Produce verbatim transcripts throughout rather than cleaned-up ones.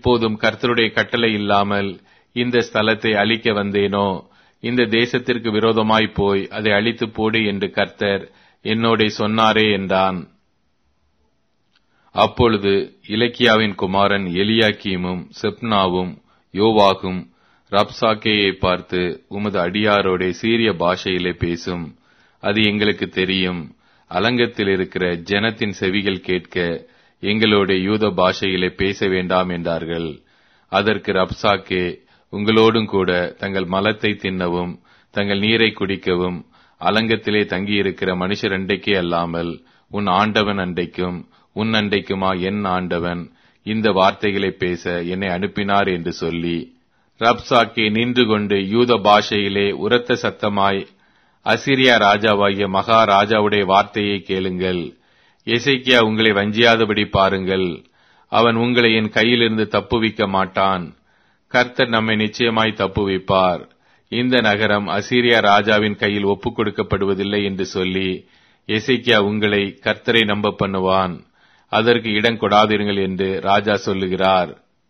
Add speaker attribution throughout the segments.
Speaker 1: இப்போதும் கர்த்தருடைய கட்டளை இல்லாமல் இந்த ஸ்தலத்தை அழிக்க வந்தேனோ? இந்த தேசத்திற்கு விரோதமாய் போய் அதை அழித்து போடு என்று கர்த்தர் என்னோடே சொன்னாரே என்றான். அப்பொழுது இலக்கியாவின் குமாரன் எலியாக்கீமும் செப்னாவும் யோவாகும் ரப்சாக்கேயை பார்த்து, உமது அடியாரோடே சீரிய பாஷையிலே பேசும், அது எங்களுக்கு தெரியும். அலங்கத்தில் இருக்கிற ஜனத்தின் செவிகள் கேட்க எங்களோட யூத பாஷையிலே பேச வேண்டாம் என்றார்கள். அதற்கு ரப்சாக்கே, உங்களோடும் கூட தங்கள் மலத்தை தின்னவும் தங்கள் நீரை குடிக்கவும் அலங்கத்திலே தங்கியிருக்கிற மனுஷர் அண்டைக்கே அல்லாமல் உன் ஆண்டவன் அண்டைக்கும் உன் அண்டைக்குமா என் ஆண்டவன் இந்த வார்த்தைகளை பேச என்னை அனுப்பினார் என்று சொல்லி, ரப்சாக்கே நின்று கொண்டு யூத பாஷையிலே உரத்த சத்தமாய், அசீரியா ராஜாவாகிய மகாராஜாவுடைய வார்த்தையை கேளுங்கள். எசேக்கியா உங்களை வஞ்சியாதபடி பாருங்கள். அவன் உங்களை என் கையிலிருந்து தப்புவிக்க மாட்டான். கர்த்தர் நம்மை நிச்சயமாய் தப்புவிப்பார். இந்த நகரம் அசீரியா ராஜாவின் கையில் ஒப்புக் கொடுக்கப்படுவதில்லை என்று சொல்லி எசேக்கியா உங்களை கர்த்தரை நம்ப பண்ணுவான். அதற்கு இடம் கொடாதிருங்கள் என்று ராஜா சொல்லுகிறார்.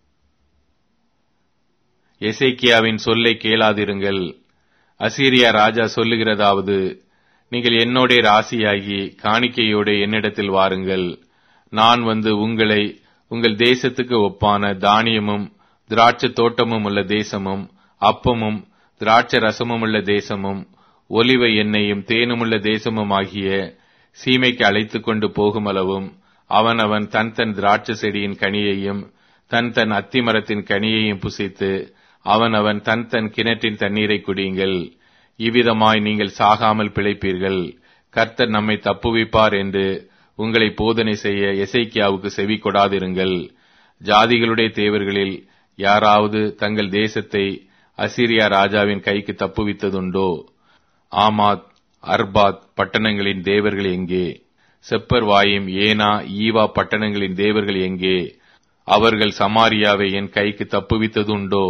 Speaker 1: எசேக்கியாவின் சொல்லை கேளாதிருங்கள். அசீரியா ராஜா சொல்லுகிறதாவது, நீங்கள் என்னோடே ராசியாகி காணிக்கையோட என்னிடத்தில் வாருங்கள். நான் வந்து உங்களை உங்கள் தேசத்துக்கு ஒப்பான தானியமும் திராட்சை தோட்டமும் உள்ள தேசமும் அப்பமும் திராட்சை ரசமும் உள்ள தேசமும் ஒலிவ எண்ணெயும் தேனுமுள்ள தேசமும் ஆகிய சீமைக்கு அழைத்துக் கொண்டு போகுமளவும் அவனவன் தன் தன் திராட்சை செடியின் கனியையும் தன் தன் அத்திமரத்தின் கனியையும் புசித்து அவனவன் தன் தன் கிணற்றின் தண்ணீரை குடியுங்கள். இவ்விதமாய் நீங்கள் சாகாமல் பிழைப்பீர்கள். கர்த்தர் நம்மை தப்புவிப்பார் என்று உங்களை போதனை செய்ய எசேக்கியாவுக்கு செவி கொடாதிருங்கள். ஜாதிகளுடைய தேவர்களில் யாராவது தங்கள் தேசத்தை அசீரியா ராஜாவின் கைக்கு தப்புவித்ததுண்டோ? ஆமாத் அர்பாத் பட்டணங்களின் தேவர்கள் எங்கே? செப்பர்வாயும் ஏனா ஈவா பட்டணங்களின் தேவர்கள் எங்கே? அவர்கள் சமாரியாவை என் கைக்கு தப்புவித்ததுண்டோ?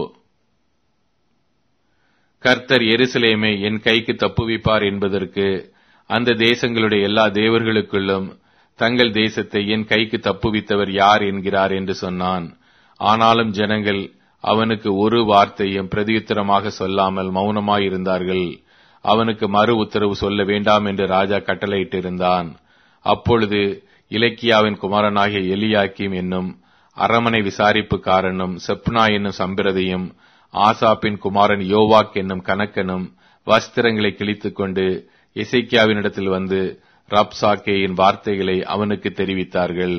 Speaker 1: கர்த்தர் எருசலேமை என் கைக்கு தப்புவிப்பார் என்பதற்கு அந்த தேசங்களுடைய எல்லா தேவர்களுக்குள்ளும் தங்கள் தேசத்தை என் கைக்கு தப்புவித்தவர் யார் என்கிறார் என்று சொன்னான். ஆனாலும் ஜனங்கள் அவனுக்கு ஒரு வார்த்தையும் பிரதியுத்தரமாக சொல்லாமல் மௌனமாயிருந்தார்கள். அவனுக்கு மறு உத்தரவு சொல்ல வேண்டாம் என்று ராஜா கட்டளையிட்டிருந்தான். அப்பொழுது இலக்கியாவின் குமாரனாகிய எலியாக்கீம் என்னும் அரமனை விசாரிப்புக்காரனும் செப்னா என்னும் சம்பிரதியும் ஆசாப்பின் குமாரன் யோவாக் என்னும் கணக்கனும் வஸ்திரங்களை கிழித்துக் கொண்டு எசேக்கியாவினிடத்தில் வந்து ரப்சாக்கேயின் வார்த்தைகளை அவனுக்கு தெரிவித்தார்கள்.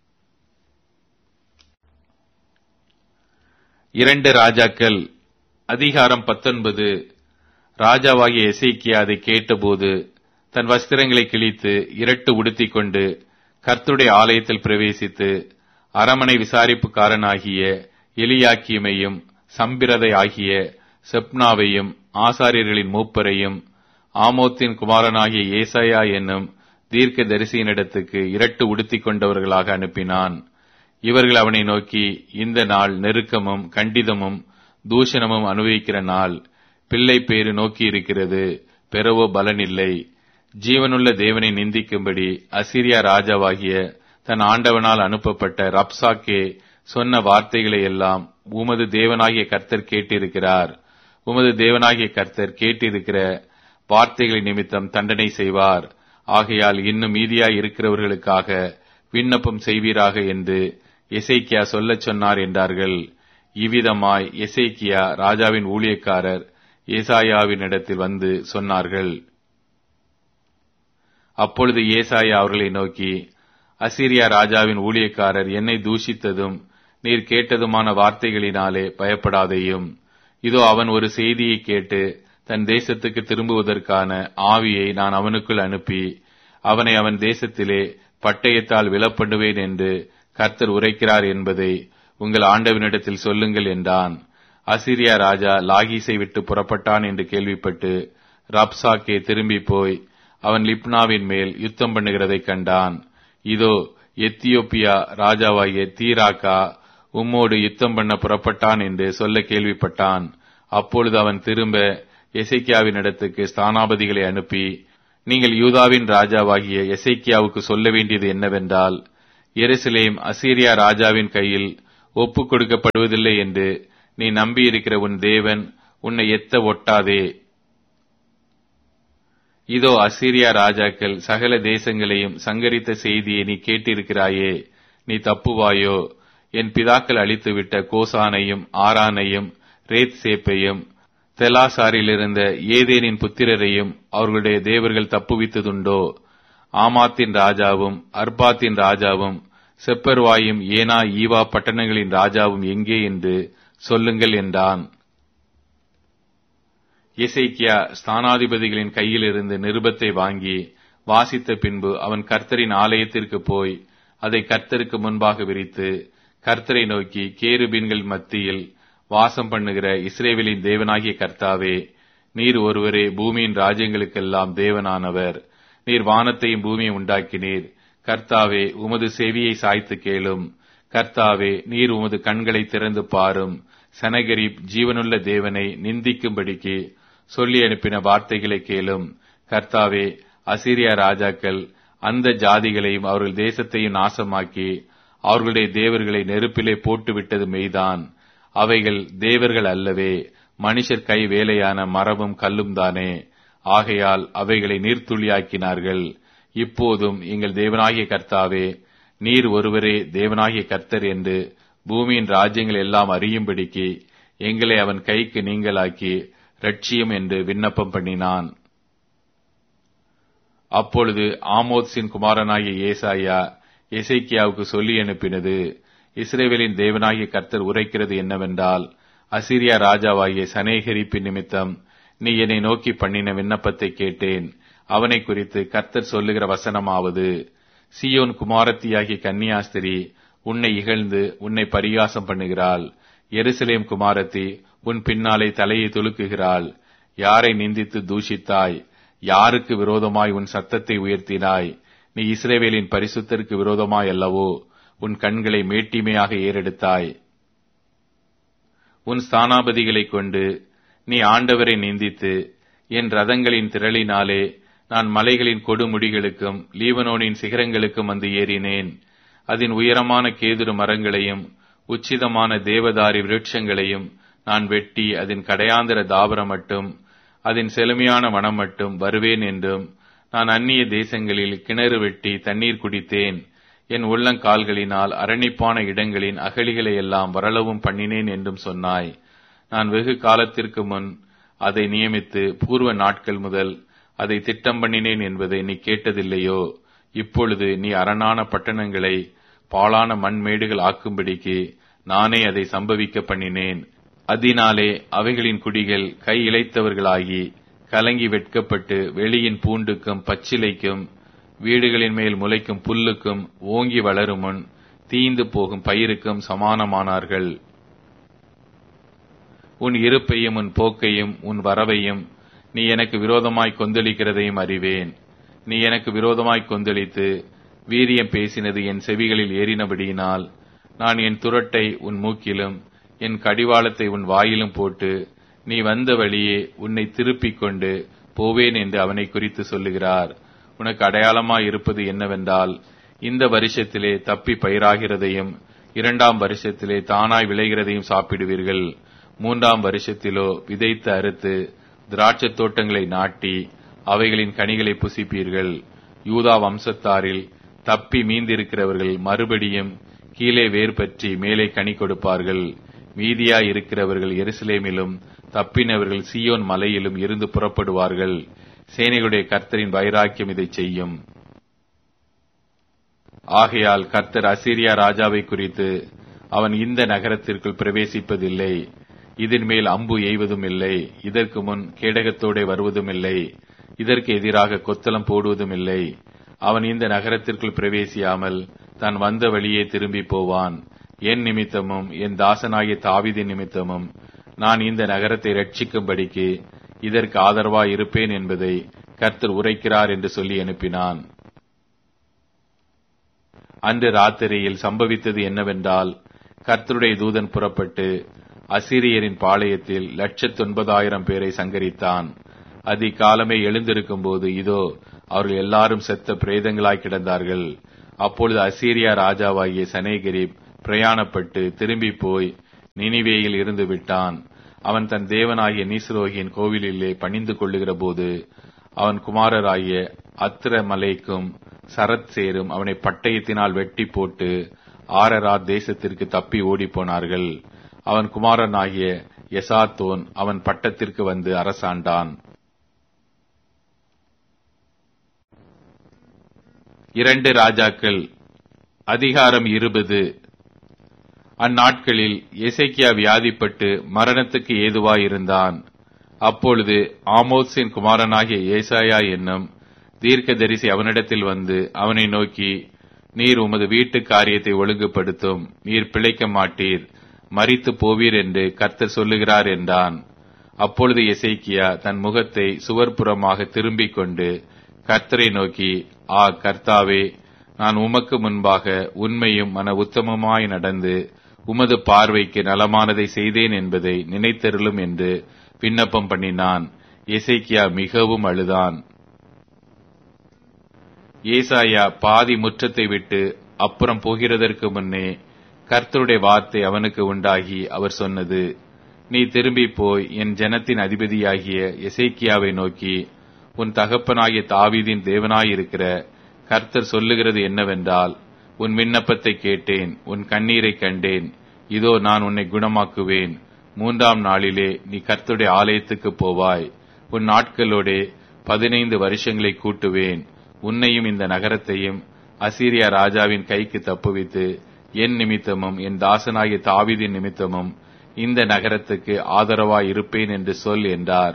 Speaker 1: இரண்டு ராஜாக்கள் அதிகாரம் பத்தொன்பது. ராஜாவாகிய எசேக்கியா அதை கேட்டபோது தன் வஸ்திரங்களை கிழித்து இரட்டு உடுத்திக் கொண்டு கர்த்தருடைய ஆலயத்தில் பிரவேசித்து அரமனை விசாரிப்புக்காரனாகிய எலியாக்கீமையும் சம்பிரதை ஆகிய செப்னாவையும் ஆசாரியர்களின் மூப்பரையும் ஆமோத்தின் குமாரனாகிய ஏசாயா என்னும் தீர்க்க தரிசியினிடத்துக்கு இரட்டு உடுத்திக் கொண்டவர்களாக அனுப்பினான். இவர்கள் அவனை நோக்கி, இந்த நாள் நெருக்கமும் கண்டிதமும் தூஷணமும் அனுபவிக்கிற நாள். பிள்ளை பேறு நோக்கி இருக்கிறது, பெறவோ பலனில்லை. ஜீவனுள்ள தேவனை நிந்திக்கும்படி அசீரியா ராஜாவாகிய தன் ஆண்டவனால் அனுப்பப்பட்ட ரப்சாக்கே சொன்ன வார்த்தைகளை எல்லாம் உமது தேவனாகிய கர்த்தர் கேட்டிருக்கிறார். உமது தேவனாகிய கர்த்தர் கேட்டிருக்கிற வார்த்தைகளை நிமித்தம் தண்டனை செய்வார். ஆகையால் இன்னும் மீதியாய் இருக்கிறவர்களுக்காக விண்ணப்பம் செய்வீராக என்று எசேக்கியா சொல்லச் சொன்னார் என்றார்கள். இவ்விதமாய் எசேக்கியா ராஜாவின் ஊழியக்காரர் ஏசாயாவினிடத்தில் வந்து சொன்னார்கள். அப்பொழுது ஏசாயா அவர்களை நோக்கி, அசீரியா ராஜாவின் ஊழியக்காரர் என்னை தூஷித்ததும் நீர் கேட்டதுமான வார்த்தைகளினாலே பயப்படாதேயும். இதோ அவன் ஒரு செய்தியை கேட்டு தன் தேசத்துக்கு திரும்புவதற்கான ஆவியை நான் அவனுக்குள் அனுப்பி அவனை அவன் தேசத்திலே பட்டயத்தால் விலப்பண்ணுவேன் என்று கர்த்தர் உரைக்கிறார் என்பதை உங்கள் ஆண்டவனிடத்தில் சொல்லுங்கள் என்றான். அசீரியா ராஜா லாகீசை விட்டு புறப்பட்டான் என்று கேள்விப்பட்டு ரப்சாக்கே திரும்பி போய் அவன் லிப்னாவின் மேல் யுத்தம் பண்ணுகிறதை கண்டான். இதோ எத்தியோப்பியா ராஜாவாகிய தீராக்கா உம்மோடு யுத்தம் பண்ண புறப்பட்டான் என்று சொல்ல கேள்விப்பட்டான். அப்பொழுது அவன் திரும்ப எசேக்கியாவின் இடத்துக்கு ஸ்தானாபதிகளை அனுப்பி, நீங்கள் யூதாவின் ராஜாவாகிய எசேக்கியாவுக்கு சொல்ல வேண்டியது என்னவென்றால், எருசலேம் அசீரியா ராஜாவின் கையில் ஒப்புக் கொடுக்கப்படுவதில்லை என்று நீ நம்பியிருக்கிற உன் தேவன் உன்னை எத்த ஒட்டாதே. இதோ அசீரியா ராஜாக்கள் சகல தேசங்களையும் சங்கரித்த செய்தியை நீ கேட்டிருக்கிறாயே. நீ தப்புவாயோ? என் பிதாக்கள் அழித்துவிட்ட கோசானையும் ஆரானையும் ரேத் சேப்பையும் தெலாசாரிலிருந்த ஏதேனின் புத்திரரையும் அவர்களுடைய தேவர்கள் தப்புவித்ததுண்டோ? ஆமாத்தின் ராஜாவும் அர்பாத்தின் ராஜாவும் செப்பர்வாயும் ஏனா ஈவா பட்டணங்களின் ராஜாவும் எங்கே என்று சொல்லுங்கள் என்றான். எசேக்கியா ஸ்தானாதிபதிகளின் கையிலிருந்து நிருபத்தை வாங்கி வாசித்த பின்பு அவன் கர்த்தரின் ஆலயத்திற்கு போய் அதை கர்த்தருக்கு முன்பாக விரித்து கர்த்தரை நோக்கி, கேருபீன்கள் மத்தியில் வாசம் பண்ணுகிற இஸ்ரவேலின் தேவனாகிய கர்த்தாவே, நீர் ஒருவரே பூமியின் ராஜ்யங்களுக்கெல்லாம் தேவனானவர். நீர் வானத்தையும் பூமியை உண்டாக்கினீர். கர்த்தாவே, உமது செவியை சாய்த்து கேளும். கர்த்தாவே, நீர் உமது கண்களை திறந்து பாரும். சனகரிப் ஜீவனுள்ள தேவனை நிந்திக்கும்படிக்கு சொல்லி அனுப்பின வார்த்தைகளை கேளும். கர்த்தாவே, அசீரியா ராஜாக்கள் அந்த ஜாதிகளையும் அவர்கள் தேசத்தையும் நாசமாக்கி அவர்களுடைய தேவர்களை நெருப்பிலே போட்டு விட்டது மெய்தான். அவைகள் தேவர்கள் அல்லவே, மனுஷர் கை வேலையான மரமும் கல்லும் தானே. ஆகையால் அவைகளை நீர்த்துளியாக்கினார்கள். இப்போதும் எங்கள் தேவனாகிய கர்த்தாவே, நீர் ஒருவரே தேவனாகிய கர்த்தர் என்று பூமியின் ராஜ்யங்கள் எல்லாம் அறியும்படிக்கு எங்களை அவன் கைக்கு நீங்களாக்கி ரட்சியும் என்று விண்ணப்பம் பண்ணினான். அப்பொழுது ஆமோத்சின் குமாரனாகிய ஏசாயா எசேக்கியாவுக்கு சொல்லி அனுப்பினது, இஸ்ரவேலின் தேவனாகிய கர்த்தர் உரைக்கிறது என்னவென்றால், அசீரியா ராஜாவாகிய சனேகரிப்பின் நிமித்தம் நீ என்னை நோக்கி பண்ணின விண்ணப்பத்தை கேட்டேன். அவனை குறித்து கர்த்தர் சொல்லுகிற வசனமாவது, சீயோன் குமாரத்தியாகிய கன்னியாஸ்திரி உன்னை இகழ்ந்து உன்னை பரிகாசம் பண்ணுகிறாள். எருசலேம் குமாரத்தி உன் பின்னாலே தலையை துலுக்குகிறாள். யாரை நிந்தித்து தூஷித்தாய்? யாருக்கு விரோதமாய் உன் சத்தத்தை உயர்த்தினாய்? நீ இஸ்ரவேலின் பரிசுத்தருக்கு விரோதமாய் அல்லவோ உன் கண்களை மேட்டிமையாக ஏறெடுத்தாய். உன் ஸ்தானாபதிகளைக் கொண்டு நீ ஆண்டவரை நிந்தித்து, என் ரதங்களின் திரளினாலே நான் மலைகளின் கொடுமுடிகளுக்கும் லீபனோனின் சிகரங்களுக்கும் வந்து ஏறினேன். அதன் உயரமான கேதுரு மரங்களையும் உச்சிதமான தேவதாரி விருட்சங்களையும் நான் வெட்டி அதன் கடையாந்திர தாவரம் மட்டும் அதன் செழுமையான வனம் மட்டும் வருவேன் என்றும், நான் அந்நிய தேசங்களில் கிணறு வெட்டி தண்ணீர் குடித்தேன். என் உள்ளங்கால்களினால் அரணிப்பான இடங்களின் அகழிகளை எல்லாம் வரளவும் பண்ணினேன் என்றும் சொன்னாய். நான் வெகு காலத்திற்கு முன் அதை நியமித்து பூர்வ நாட்கள் முதல் அதை திட்டம் பண்ணினேன் என்பதை நீ கேட்டதில்லையோ? இப்பொழுது நீ அரணான பட்டணங்களை பாழான மண்மேடுகள் ஆக்கும்படிக்கு நானே அதை சம்பவிக்க பண்ணினேன். அதனாலே அவைகளின் குடிகள் கை இளைத்தவர்களாகி கலங்கி வெட்கப்பட்டு வெளியின் பூண்டுக்கும் பச்சிலைக்கும் வீடுகளின் மேல் முளைக்கும் புல்லுக்கும் ஓங்கி வளரும் முன் தீந்து போகும் பயிருக்கும் சமானமானார்கள். உன் இருப்பையும் உன் போக்கையும் உன் வரவையும் நீ எனக்கு விரோதமாய் கொந்தளிக்கிறதையும் அறிவேன். நீ எனக்கு விரோதமாய் கொந்தளித்து வீரியம் பேசினது என் செவிகளில் ஏறினபடியினால் நான் என் துரட்டை உன் மூக்கிலும் என் கடிவாளத்தை உன் வாயிலும் போட்டு நீ வந்த வழியே உன்னை திருப்பிக் கொண்டு போவேன் என்று அவனை குறித்து சொல்லுகிறார். உனக்கு அடையாளமாய் இருப்பது என்னவென்றால், இந்த வருஷத்திலே தப்பி பயிராகிறதையும் இரண்டாம் வருஷத்திலே தானாய் விளைகிறதையும் சாப்பிடுவீர்கள். மூன்றாம் வருஷத்திலோ விதைத்து அறுத்து திராட்சத் தோட்டங்களை நாட்டி அவைகளின் கனிகளை புசிப்பீர்கள். யூதா வம்சத்தாரில் தப்பி மீந்திருக்கிறவர்கள் மறுபடியும் கீழே வேர் பற்றி மேலே கனி கொடுப்பார்கள். மீதியாய் இருக்கிறவர்கள் எருசலேமிலும் தப்பினவர்கள் சீயோன் மலையிலும் இருந்து புறப்படுவார்கள். சேனைகளுடைய கர்த்தரின் வைராக்கியம் இதை செய்யும். ஆகையால் கர்த்தர் அசீரியா ராஜாவை குறித்து, அவன் இந்த நகரத்திற்குள் பிரவேசிப்பதில்லை, இதன் மேல் அம்பு எய்வதும் இல்லை, இதற்கு முன் கேடகத்தோടെ வருவதும் இல்லை, இதற்கு எதிராக கொத்தளம் போடுவதும் இல்லை. அவன் இந்த நகரத்திற்குள் பிரவேசியாமல் தான் வந்த வழியே திரும்பி போவான். என் நிமித்தமும் என் தாசனாகிய தாவீதின் நிமித்தமும் நான் இந்த நகரத்தை ரட்சிக்கும்படிக்கு இதற்கு ஆதரவாய் இருப்பேன் என்பதை கர்த்தர் உரைக்கிறார் என்று சொல்லி அனுப்பினான். அன்று ராத்திரியில் சம்பவித்தது என்னவென்றால், கர்த்தருடைய தூதன் புறப்பட்டு அசீரியரின் பாளையத்தில் லட்சத்தொன்பதாயிரம் பேரை சங்கரித்தான். அதிகாலமே எழுந்திருக்கும் போது இதோ அவர்கள் எல்லாரும் செத்த பிரேதங்களாய் கிடந்தார்கள். அப்பொழுது அசீரியா ராஜாவாகிய சனேகரிப் பிரயாணப்பட்டு திரும்பி போய் நினிவேயில் இருந்து விட்டான். அவன் தன் தேவனாகிய நீஸ்ரோகியின் கோவிலிலே பணிந்து கொள்ளுகிற போது அவன் குமாரராகிய அத்ரமலேக்கும் சரத்சேரும் அவனை பட்டயத்தினால் வெட்டி போட்டு ஆரராத் தேசத்திற்கு தப்பி ஓடிப்போனார்கள். அவன் குமாரனாகிய எசாத்தோன் அவன் பட்டத்திற்கு வந்து அரசாண்டான். இரண்டு ராஜாக்கள் அதிகாரம் இருபது. அந்நாட்களில் எசேக்கியா வியாதிப்பட்டு மரணத்துக்கு ஏதுவாயிருந்தான். அப்பொழுது ஆமோத்சின் குமாரனாகிய ஏசாயா என்னும் தீர்க்கதரிசி அவனிடத்தில் வந்து அவனை நோக்கி, நீர் உமது வீட்டு காரியத்தை ஒழுங்குபடுத்தும், நீர் பிழைக்க மாட்டீர், மரித்து போவீர் என்று கர்த்தர் சொல்லுகிறார் என்றான். அப்பொழுது எசேக்கியா தன் முகத்தை சுவர்புறமாக திரும்பிக் கொண்டு கர்த்தரை நோக்கி, ஆ கர்த்தாவே, நான் உமக்கு முன்பாக உண்மையும் மன உத்தமமாய் நடந்து உமது பார்வைக்கு நலமானதை செய்தேன் என்பதை நினைத்தருளும் என்று விண்ணப்பம் பண்ணினான். எசேக்கியா மிகவும் அழுதான். ஏசாயா பாதி முற்றத்தை விட்டு அப்புறம் போகிறதற்கு முன்னே கர்த்தருடைய வார்த்தை அவனுக்கு உண்டாகி அவர் சொன்னது, நீ திரும்பி போய் என் ஜனத்தின் அதிபதியாகிய எசேக்கியாவை நோக்கி, உன் தகப்பனாகிய தாவீதின் தேவனாயிருக்கிற கர்த்தர் சொல்லுகிறது என்னவென்றால், உன் விண்ணப்பத்தை கேட்டேன், உன் கண்ணீரை கண்டேன், இதோ நான் உன்னை குணமாக்குவேன். மூன்றாம் நாளிலே நீ கர்த்தருடைய ஆலயத்துக்கு போவாய். உன் நாட்களோடே பதினைந்து வருஷங்களை கூட்டுவேன். உன்னையும் இந்த நகரத்தையும் அசீரியா ராஜாவின் கைக்கு தப்புவித்து என் நிமித்தமும் என் தாசனாகிய தாவீதின் நிமித்தமும் இந்த நகரத்துக்கு ஆதரவாய் இருப்பேன் என்று சொல் என்றார்.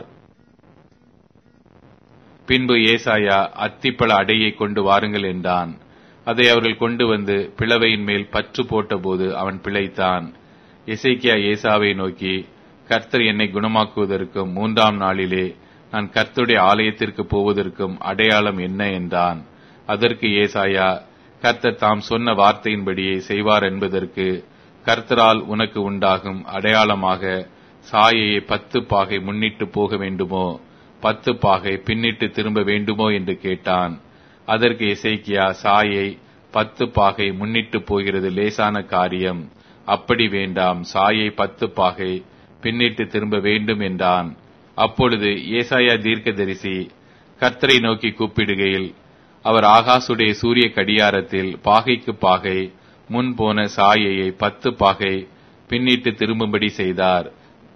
Speaker 1: பின்பு ஏசாயா அத்திப்பழ அடையை கொண்டு வாருங்கள் என்றான். அதை அவர்கள் கொண்டு வந்து பிளவையின் மேல் பற்று போட்டபோது அவன் பிழைத்தான். எசேக்கியா ஏசாவை நோக்கி, கர்த்தர் என்னை குணமாக்குவதற்கும் மூன்றாம் நாளிலே நான் கர்த்தருடைய ஆலயத்திற்கு போவதற்கும் அடையாளம் என்ன என்றான். அதற்கு ஏசாயா, கர்த்தர் தாம் சொன்ன வார்த்தையின்படியே செய்வார் என்பதற்கு கர்த்தரால் உனக்கு உண்டாகும் அடையாளமாக சாயையை பத்து பாகை முன்னிட்டு போக வேண்டுமோ, பத்து பாகை பின்னிட்டு திரும்ப வேண்டுமோ என்று கேட்டான். அதற்கு எசேக்கியா, சாயை பத்து பாகை முன்னிட்டு போகிறது லேசான காரியம், அப்படி வேண்டாம், சாயை பத்து பாகை பின்னிட்டு திரும்ப வேண்டும் என்றான். அப்பொழுது ஏசாயா தீர்க்கதரிசி கர்த்தரை நோக்கி கூப்பிடுகையில் அவர் ஆகாசுடைய சூரிய கடியாரத்தில் பாகைக்கு பாகை முன் போன சாயையை பத்து பாகை பின்னிட்டு திரும்பும்படி செய்தார்.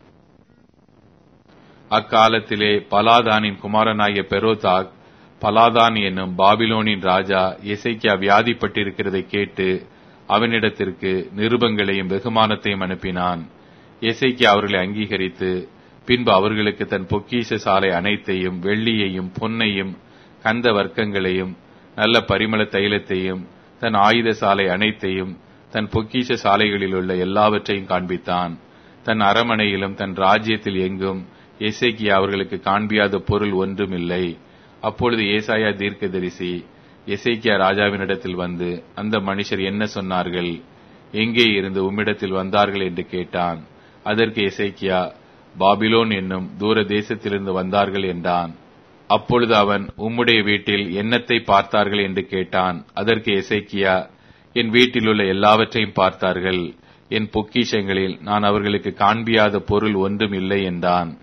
Speaker 1: அக்காலத்திலே பலாதானின் குமாரனாகிய பெரோதாக் பலாதான் என்னும் பாபிலோனின் ராஜா எசேக்கியா வியாதிப்பட்டிருக்கிறதை கேட்டு அவனிடத்திற்கு நிருபங்களையும் வெகுமானத்தையும் அனுப்பினான். எசேக்கியா அவர்களை அங்கீகரித்து பின்பு அவர்களுக்கு தன் பொக்கிஷ சாலை அனைத்தையும் வெள்ளியையும் பொன்னையும் கந்த வர்க்கங்களையும் நல்ல பரிமள தைலத்தையும் தன் ஆயுத சாலை அனைத்தையும் தன் பொக்கிஷ சாலைகளில் உள்ள எல்லாவற்றையும் காண்பித்தான். தன் அரமனையிலும் தன் ராஜ்யத்தில் எங்கும் எசேக்கியா அவர்களுக்கு காண்பியாத பொருள் ஒன்றும் இல்லை. அப்பொழுது ஏசாயா தீர்க்கதரிசி எசேக்கியா ராஜாவினிடத்தில் வந்து, அந்த மனுஷர் என்ன சொன்னார்கள், எங்கே இருந்து உம்மிடத்தில் வந்தார்கள் என்று கேட்டான். அதற்கு எசேக்கியா, பாபிலோன் என்னும் தூர தேசத்திலிருந்து வந்தார்கள் என்றான். அப்பொழுது அவன், உம்முடைய வீட்டில் என்னத்தை பார்த்தார்கள் என்று கேட்டான். அதற்கு எசேக்கியா, என் வீட்டிலுள்ள எல்லாவற்றையும் பார்த்தார்கள், என் பொக்கிஷங்களில் நான் அவர்களுக்கு காண்பியாத பொருள் ஒன்றும் இல்லை என்றான்.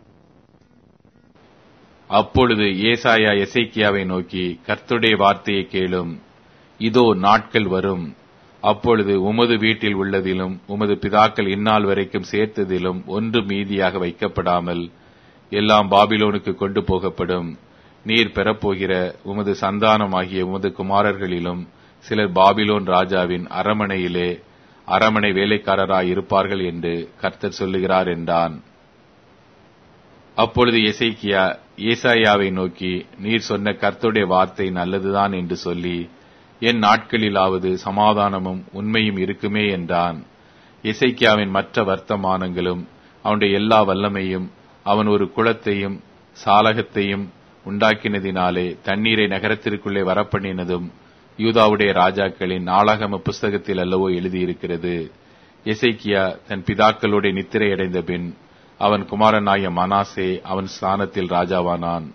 Speaker 1: அப்பொழுது ஏசாயா எசேக்கியாவை நோக்கி, கர்த்தருடைய வார்த்தையை கேளும், இதோ நாட்கள் வரும், அப்பொழுது உமது வீட்டில் உள்ளதிலும் உமது பிதாக்கள் இந்நாள் வரைக்கும் சேர்த்ததிலும் ஒன்று மீதியாக வைக்கப்படாமல் எல்லாம் பாபிலோனுக்கு கொண்டு போகப்படும். நீர் பெறப்போகிற உமது சந்தானமாகிய உமது குமாரர்களிலும் சிலர் பாபிலோன் ராஜாவின் அரமனையிலே அரமனை வேலைக்காரராய் இருப்பார்கள் என்று கர்த்தர் சொல்லுகிறார் என்றான். அப்பொழுது எசேக்கியா ஏசாயாவை நோக்கி, நீர் சொன்ன கர்த்தருடைய வார்த்தை நல்லதுதான் என்று சொல்லி, என் நாட்களிலாவது சமாதானமும் உண்மையும் இருக்குமே என்றான். எசேக்கியாவின் மற்ற வர்த்தமானங்களும் அவனுடைய எல்லா வல்லமையும் அவன் ஒரு குளத்தையும் சாலகத்தையும் உண்டாக்கினதினாலே தண்ணீரை நகரத்திற்குள்ளே வரப்பண்ணினதும் யூதாவுடைய ராஜாக்களின் நாளாகம புஸ்தகத்தில் அல்லவோ எழுதியிருக்கிறது. எசேக்கியா தன் பிதாக்களோட நித்திரையடைந்த பின் அவன் குமாரனாய மனாசே அவன் ஸ்தானத்தில் ராஜாவானான்.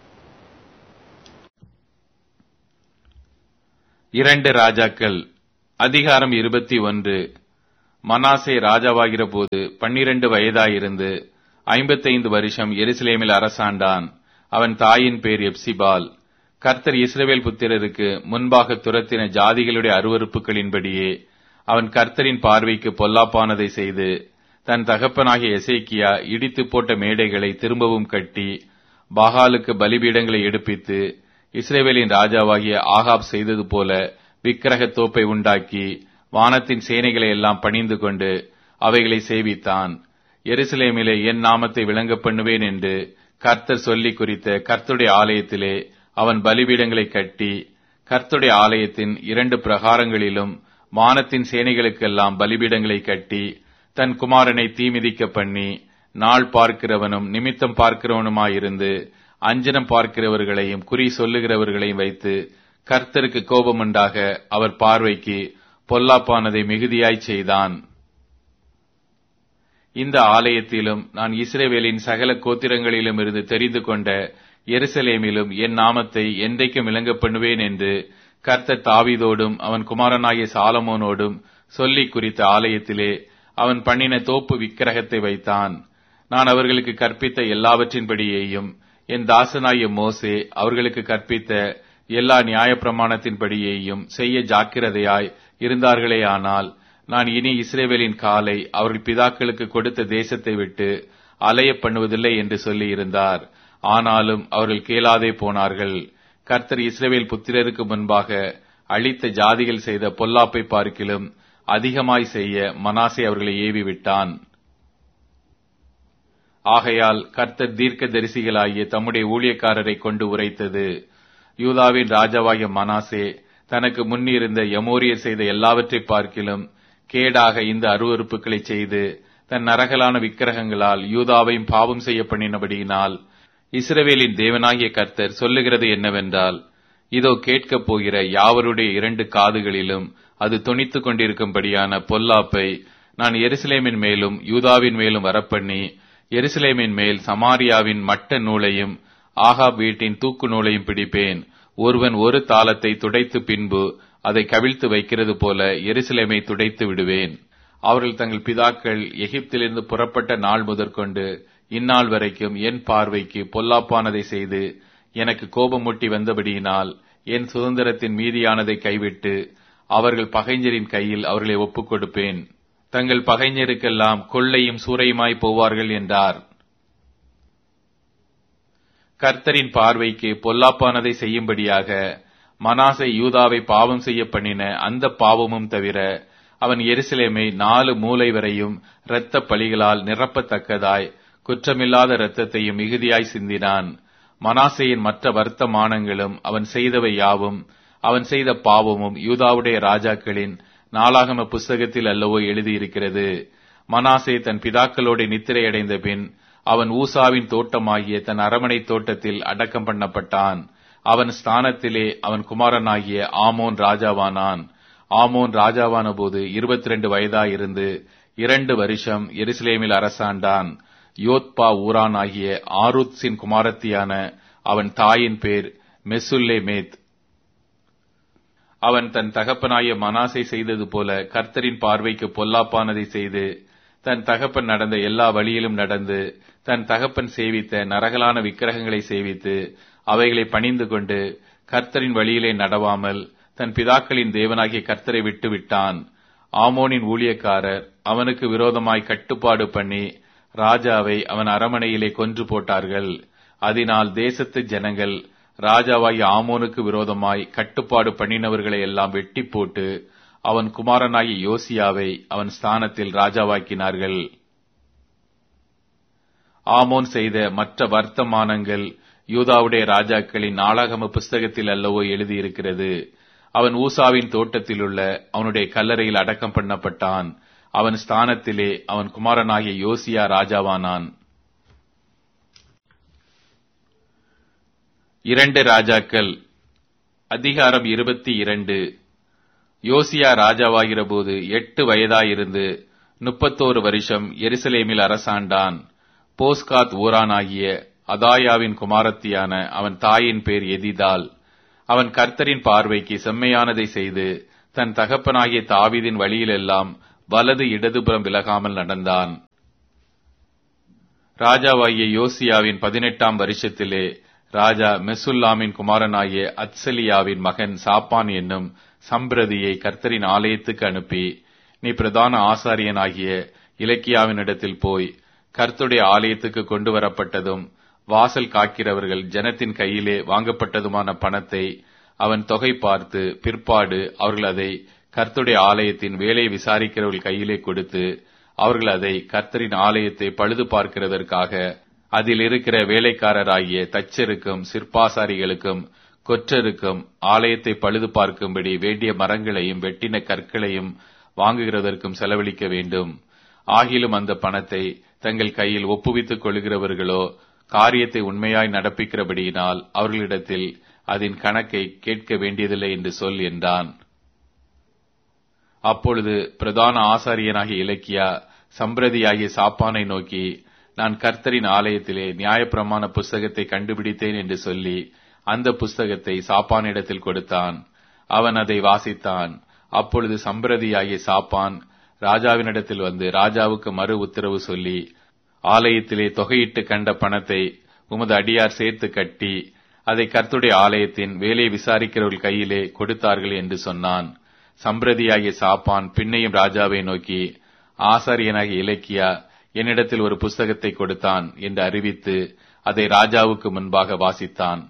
Speaker 1: இரண்டு ராஜாக்கள் அதிகாரம் இருபத்தி ஒன்று. மனாசே ராஜாவாகிற போது பன்னிரண்டு வயதாயிருந்து ஐம்பத்தைந்து வருஷம் எருசலேமில் அரசாண்டான். அவன் தாயின் பேர் எப்சிபால். கர்த்தர் இஸ்ரவேல் புத்திரருக்கு முன்பாக துரத்தின ஜாதிகளுடைய அருவருப்புகளின்படியே அவன் கர்த்தரின் பார்வைக்கு பொல்லாப்பானதை செய்து தன் தகப்பனாகிய எசேக்கியா இடித்து போட்ட மேடைகளை திரும்பவும் கட்டி பாகாலுக்கு பலிபீடங்களை எடுப்பித்து இஸ்ரவேலின் ராஜாவாகிய ஆகாப் செய்தது போல விக்கிரக தோப்பை உண்டாக்கி வானத்தின் சேனைகளை எல்லாம் பணிந்து கொண்டு அவைகளை சேவித்தான். எருசலேமிலே என் நாமத்தை விளங்க பண்ணுவேன் என்று கர்த்தர் சொல்லி குறித்த கர்த்தருடைய ஆலயத்திலே அவன் பலிபீடங்களை கட்டி கர்த்தருடைய ஆலயத்தின் இரண்டு பிரகாரங்களிலும் வானத்தின் சேனைகளுக்கெல்லாம் பலிபீடங்களை கட்டி தன் குமாரனை தீமிதிக்க பண்ணி நாள் பார்க்கிறவனும் நிமித்தம் பார்க்கிறவனுமாயிருந்து அஞ்சனம் பார்க்கிறவர்களையும் குறி சொல்லுகிறவர்களையும் வைத்து கர்த்தருக்கு கோபமுண்டாக அவர் பார்வைக்கு பொல்லாப்பானதை மிகுதியாய் செய்தான். இந்த ஆலயத்திலும் நான் இஸ்ரவேலின் சகல கோத்திரங்களிலும் இருந்து தெரிந்து கொண்ட எருசலேமிலும் என் நாமத்தை என்றைக்கும் விளங்க பண்ணுவேன் என்று கர்த்தர் தாவீதோடும் அவன் குமாரனாகிய சாலமோனோடும் சொல்லி குறித்த ஆலயத்திலே அவன் பண்ணின தோப்பு விக்கிரகத்தை வைத்தான். நான் அவர்களுக்கு கற்பித்த எல்லாவற்றின்படியேயும் என் தாசனாகிய மோசே அவர்களுக்கு கற்பித்த எல்லா நியாயப்பிரமாணத்தின்படியேயும் செய்ய ஜாக்கிரதையாய் இருந்தார்களேயானால் நான் இனி இஸ்ரவேலின் காலை அவர்கள் பிதாக்களுக்கு கொடுத்த தேசத்தை விட்டு அலைய பண்ணுவதில்லை என்று சொல்லி இருந்தார். ஆனாலும் அவர்கள் கேளாதே போனார்கள். கர்த்தர் இஸ்ரவேல் புத்திரருக்கு முன்பாக அழித்த ஜாதிகள் செய்த பொல்லாப்பை பார்க்கிலும் அதிகமாய் செய்ய மனாசே அவர்களை ஏவி விட்டான். ஆகையால் கர்த்தர் தீர்க்க தரிசிகளாகிய தம்முடைய ஊழியக்காரரை கொண்டு உரைத்தது, யூதாவின் ராஜாவாகிய மனாசே தனக்கு முன்னிருந்த எமோரியர் செய்த எல்லாவற்றை பார்க்கிலும் கேடாக இந்த அருவருப்புகளை செய்து தன் நரகலான விக்கிரகங்களால் யூதாவையும் பாவம் செய்ய பண்ணினபடியினால் இஸ்ரவேலின் தேவனாகிய கர்த்தர் சொல்லுகிறது என்னவென்றால், இதோ கேட்கப் போகிற யாவருடைய இரண்டு காதுகளிலும் அது தொனித்துக் கொண்டிருக்கும்படியான பொல்லாப்பை நான் எருசலேமின் மேலும் யூதாவின் மேலும் வரப்பண்ணி எருசலேமின் மேல் சமாரியாவின் மட்ட நூலையும் ஆகாப் வீட்டின் தூக்கு நூலையும் பிடிப்பேன். ஒருவன் ஒரு தாளத்தை துடைத்து பின்பு அதை கவிழ்த்து வைக்கிறது போல எருசலேமை துடைத்து விடுவேன். அவர்கள் தங்கள் பிதாக்கள் எகிப்திலிருந்து புறப்பட்ட நாள் முதற்கொண்டு இந்நாள் வரைக்கும் என் பார்வைக்கு பொல்லாப்பானதை செய்து எனக்கு கோபமூட்டி வந்தபடியினால் என் சுதந்திரத்தின் மீதியானதை கைவிட்டு அவர்கள் பகைஞரின் கையில் அவர்களை ஒப்புக் கொடுப்பேன். தங்கள் பகைஞருக்கெல்லாம் கொள்ளையும் சூறையுமாய் போவார்கள் என்றார். கர்த்தரின் பார்வைக்கு பொல்லாப்பானதை செய்யும்படியாக மனாசே யூதாவை பாவம் செய்ய பண்ணின அந்த பாவமும் தவிர அவன் எருசலேமை நாலு மூலை வரையும் இரத்த பழிகளால் நிரப்பத்தக்கதாய் குற்றமில்லாத இரத்தத்தையும் மிகுதியாய் சிந்தினான். மனாசேயின் மற்ற வர்த்தமானங்களும் அவன் செய்தவை யாவும் அவன் செய்த பாவமும் யூதாவுடைய ராஜாக்களின் நாளாகம புஸ்தகத்தில் அல்லவோ எழுதியிருக்கிறது. மனாசே தன் பிதாக்களோடு நித்திரையடைந்த பின் அவன் ஊசாவின் தோட்டமாகிய தன் அரமனை தோட்டத்தில் அடக்கம் பண்ணப்பட்டான். அவன் ஸ்தானத்திலே அவன் குமாரனாகிய ஆமோன் ராஜாவானான். ஆமோன் ராஜாவான போது இருபத்தி ரெண்டு வயதாயிருந்து இரண்டு வருஷம் எருசலேமில் அரசாண்டான். யோத்பா ஊரான் ஆகிய ஆரூத்ஸின் குமாரத்தியான அவன் தாயின் பேர் மெசுல்லேமேத். அவன் தன் தகப்பனாய மனாசே செய்தது போல கர்த்தரின் பார்வைக்கு பொல்லாப்பானதை செய்து தன் தகப்பன் நடந்த எல்லா வழியிலும் நடந்து தன் தகப்பன் சேவித்த நரகலான விக்கிரகங்களை சேவித்து அவைகளை பணிந்து கொண்டு கர்த்தரின் வழியிலே நடவாமல் தன் பிதாக்களின் தேவனாகிய கர்த்தரை விட்டு விட்டான். ஆமோனின் ஊழியக்காரர் அவனுக்கு விரோதமாய் கட்டுப்பாடு பண்ணி ராஜாவை அவன் அரமனையிலே கொன்று போட்டார்கள். அதனால் தேசத்து ஜனங்கள் ராஜாவாகிய ஆமோனுக்கு விரோதமாய் கட்டுப்பாடு பண்ணினவர்களை எல்லாம் வெட்டி போட்டு அவன் குமாரனாகிய யோசியாவை அவன் ஸ்தானத்தில் ராஜாவாக்கினார்கள். ஆமோன் செய்த மற்ற வர்த்தமானங்கள் யூதாவுடைய ராஜாக்களின் நாளாகம புஸ்தகத்தில் அல்லவோ எழுதியிருக்கிறது. அவன் ஊசாவின் தோட்டத்தில் உள்ள அவனுடைய கல்லறையில் அடக்கம் பண்ணப்பட்டான். அவன் ஸ்தானத்திலே அவன் குமாரனாகிய யோசியா ராஜாவானான். இரண்டு ராஜாக்கள் அதிகாரம் இருபத்தி இரண்டு. யோசியா ராஜாவாகிற போது எட்டு வயதாயிருந்து முப்பத்தோரு வருஷம் எருசலேமில் அரசாண்டான். போஸ்காத் ஊரானாகிய அதாயாவின் குமாரத்தியான அவன் தாயின் பேர் எதிதாள். அவன் கர்த்தரின் பார்வைக்கு செம்மையானதை செய்து தன் தகப்பனாகிய தாவீதின் வழியிலெல்லாம் வலது இடதுபுறம் விலகாமல் நடந்தான். ராஜாவாகிய யோசியாவின் பதினெட்டாம் வருஷத்திலே ராஜா மெசுல்லாமின் குமாரனாகிய அத்சலியாவின் மகன் சாப்பான் என்னும் சம்பிரதியை கர்த்தரின் ஆலயத்துக்கு அனுப்பி, நீ பிரதான ஆசாரியனாகிய இலக்கியாவினிடத்தில் போய் கர்த்தருடைய ஆலயத்துக்கு கொண்டு வரப்பட்டதும் வாசல் காக்கிறவர்கள் ஜனத்தின் கையிலே வாங்கப்பட்டதுமான பணத்தை அவன் தொகை பார்த்து பிற்பாடு அவர்கள் அதை கர்த்தருடைய ஆலயத்தின் வேலை விசாரிக்கிறவர்கள் கையிலே கொடுத்து, அவர்கள் அதை கர்த்தரின் ஆலயத்தை பழுது பார்க்கிறதற்காக அதில் இருக்கிற வேலைக்காரராகிய தச்சருக்கும் சிற்பாசாரிகளுக்கும் கொற்றருக்கும் ஆலயத்தை பழுது பார்க்கும்படி வேண்டிய மரங்களையும் வெட்டின கற்களையும் வாங்குகிறதற்கும் செலவழிக்க வேண்டும். ஆகிலும் அந்த பணத்தை தங்கள் கையில் ஒப்புவித்துக் கொள்கிறவர்களோ காரியத்தை உண்மையாய் நடப்பிக்கிறபடியினால் அவர்களிடத்தில் அதன் கணக்கை கேட்க வேண்டியதில்லை என்று சொல் என்றான். அப்பொழுது பிரதான ஆசாரியனாகிய இலக்கியா சம்பிரதியாகிய சாப்பானை நோக்கி, நான் கர்த்தரின் ஆலயத்திலே நியாயப்பிரமாண புஸ்தகத்தை கண்டுபிடித்தேன் என்று சொல்லி அந்த புஸ்தகத்தை சாப்பானிடத்தில் கொடுத்தான். அவன் அதை வாசித்தான். அப்பொழுது சம்பிரதியாகிய சாப்பான் ராஜாவினிடத்தில் வந்து ராஜாவுக்கு மறு உத்தரவு சொல்லி, ஆலயத்திலே தொகையிட்டு கண்ட பணத்தை உமது அடியார் சேர்த்து கட்டி அதை கர்த்தருடைய ஆலயத்தின் வேலை விசாரிக்கிறவர்கள் கையிலே கொடுத்தார்கள் என்று சொன்னான். சம்பிரதியாகிய சாப்பான் பின்னையும் ராஜாவை நோக்கி, ஆசாரியனாகிய இலக்கியா என்னிடத்தில் ஒரு புஸ்தகத்தை கொடுத்தான் என்று அறிவித்து அதை ராஜாவுக்கு முன்பாக வாசித்தான்.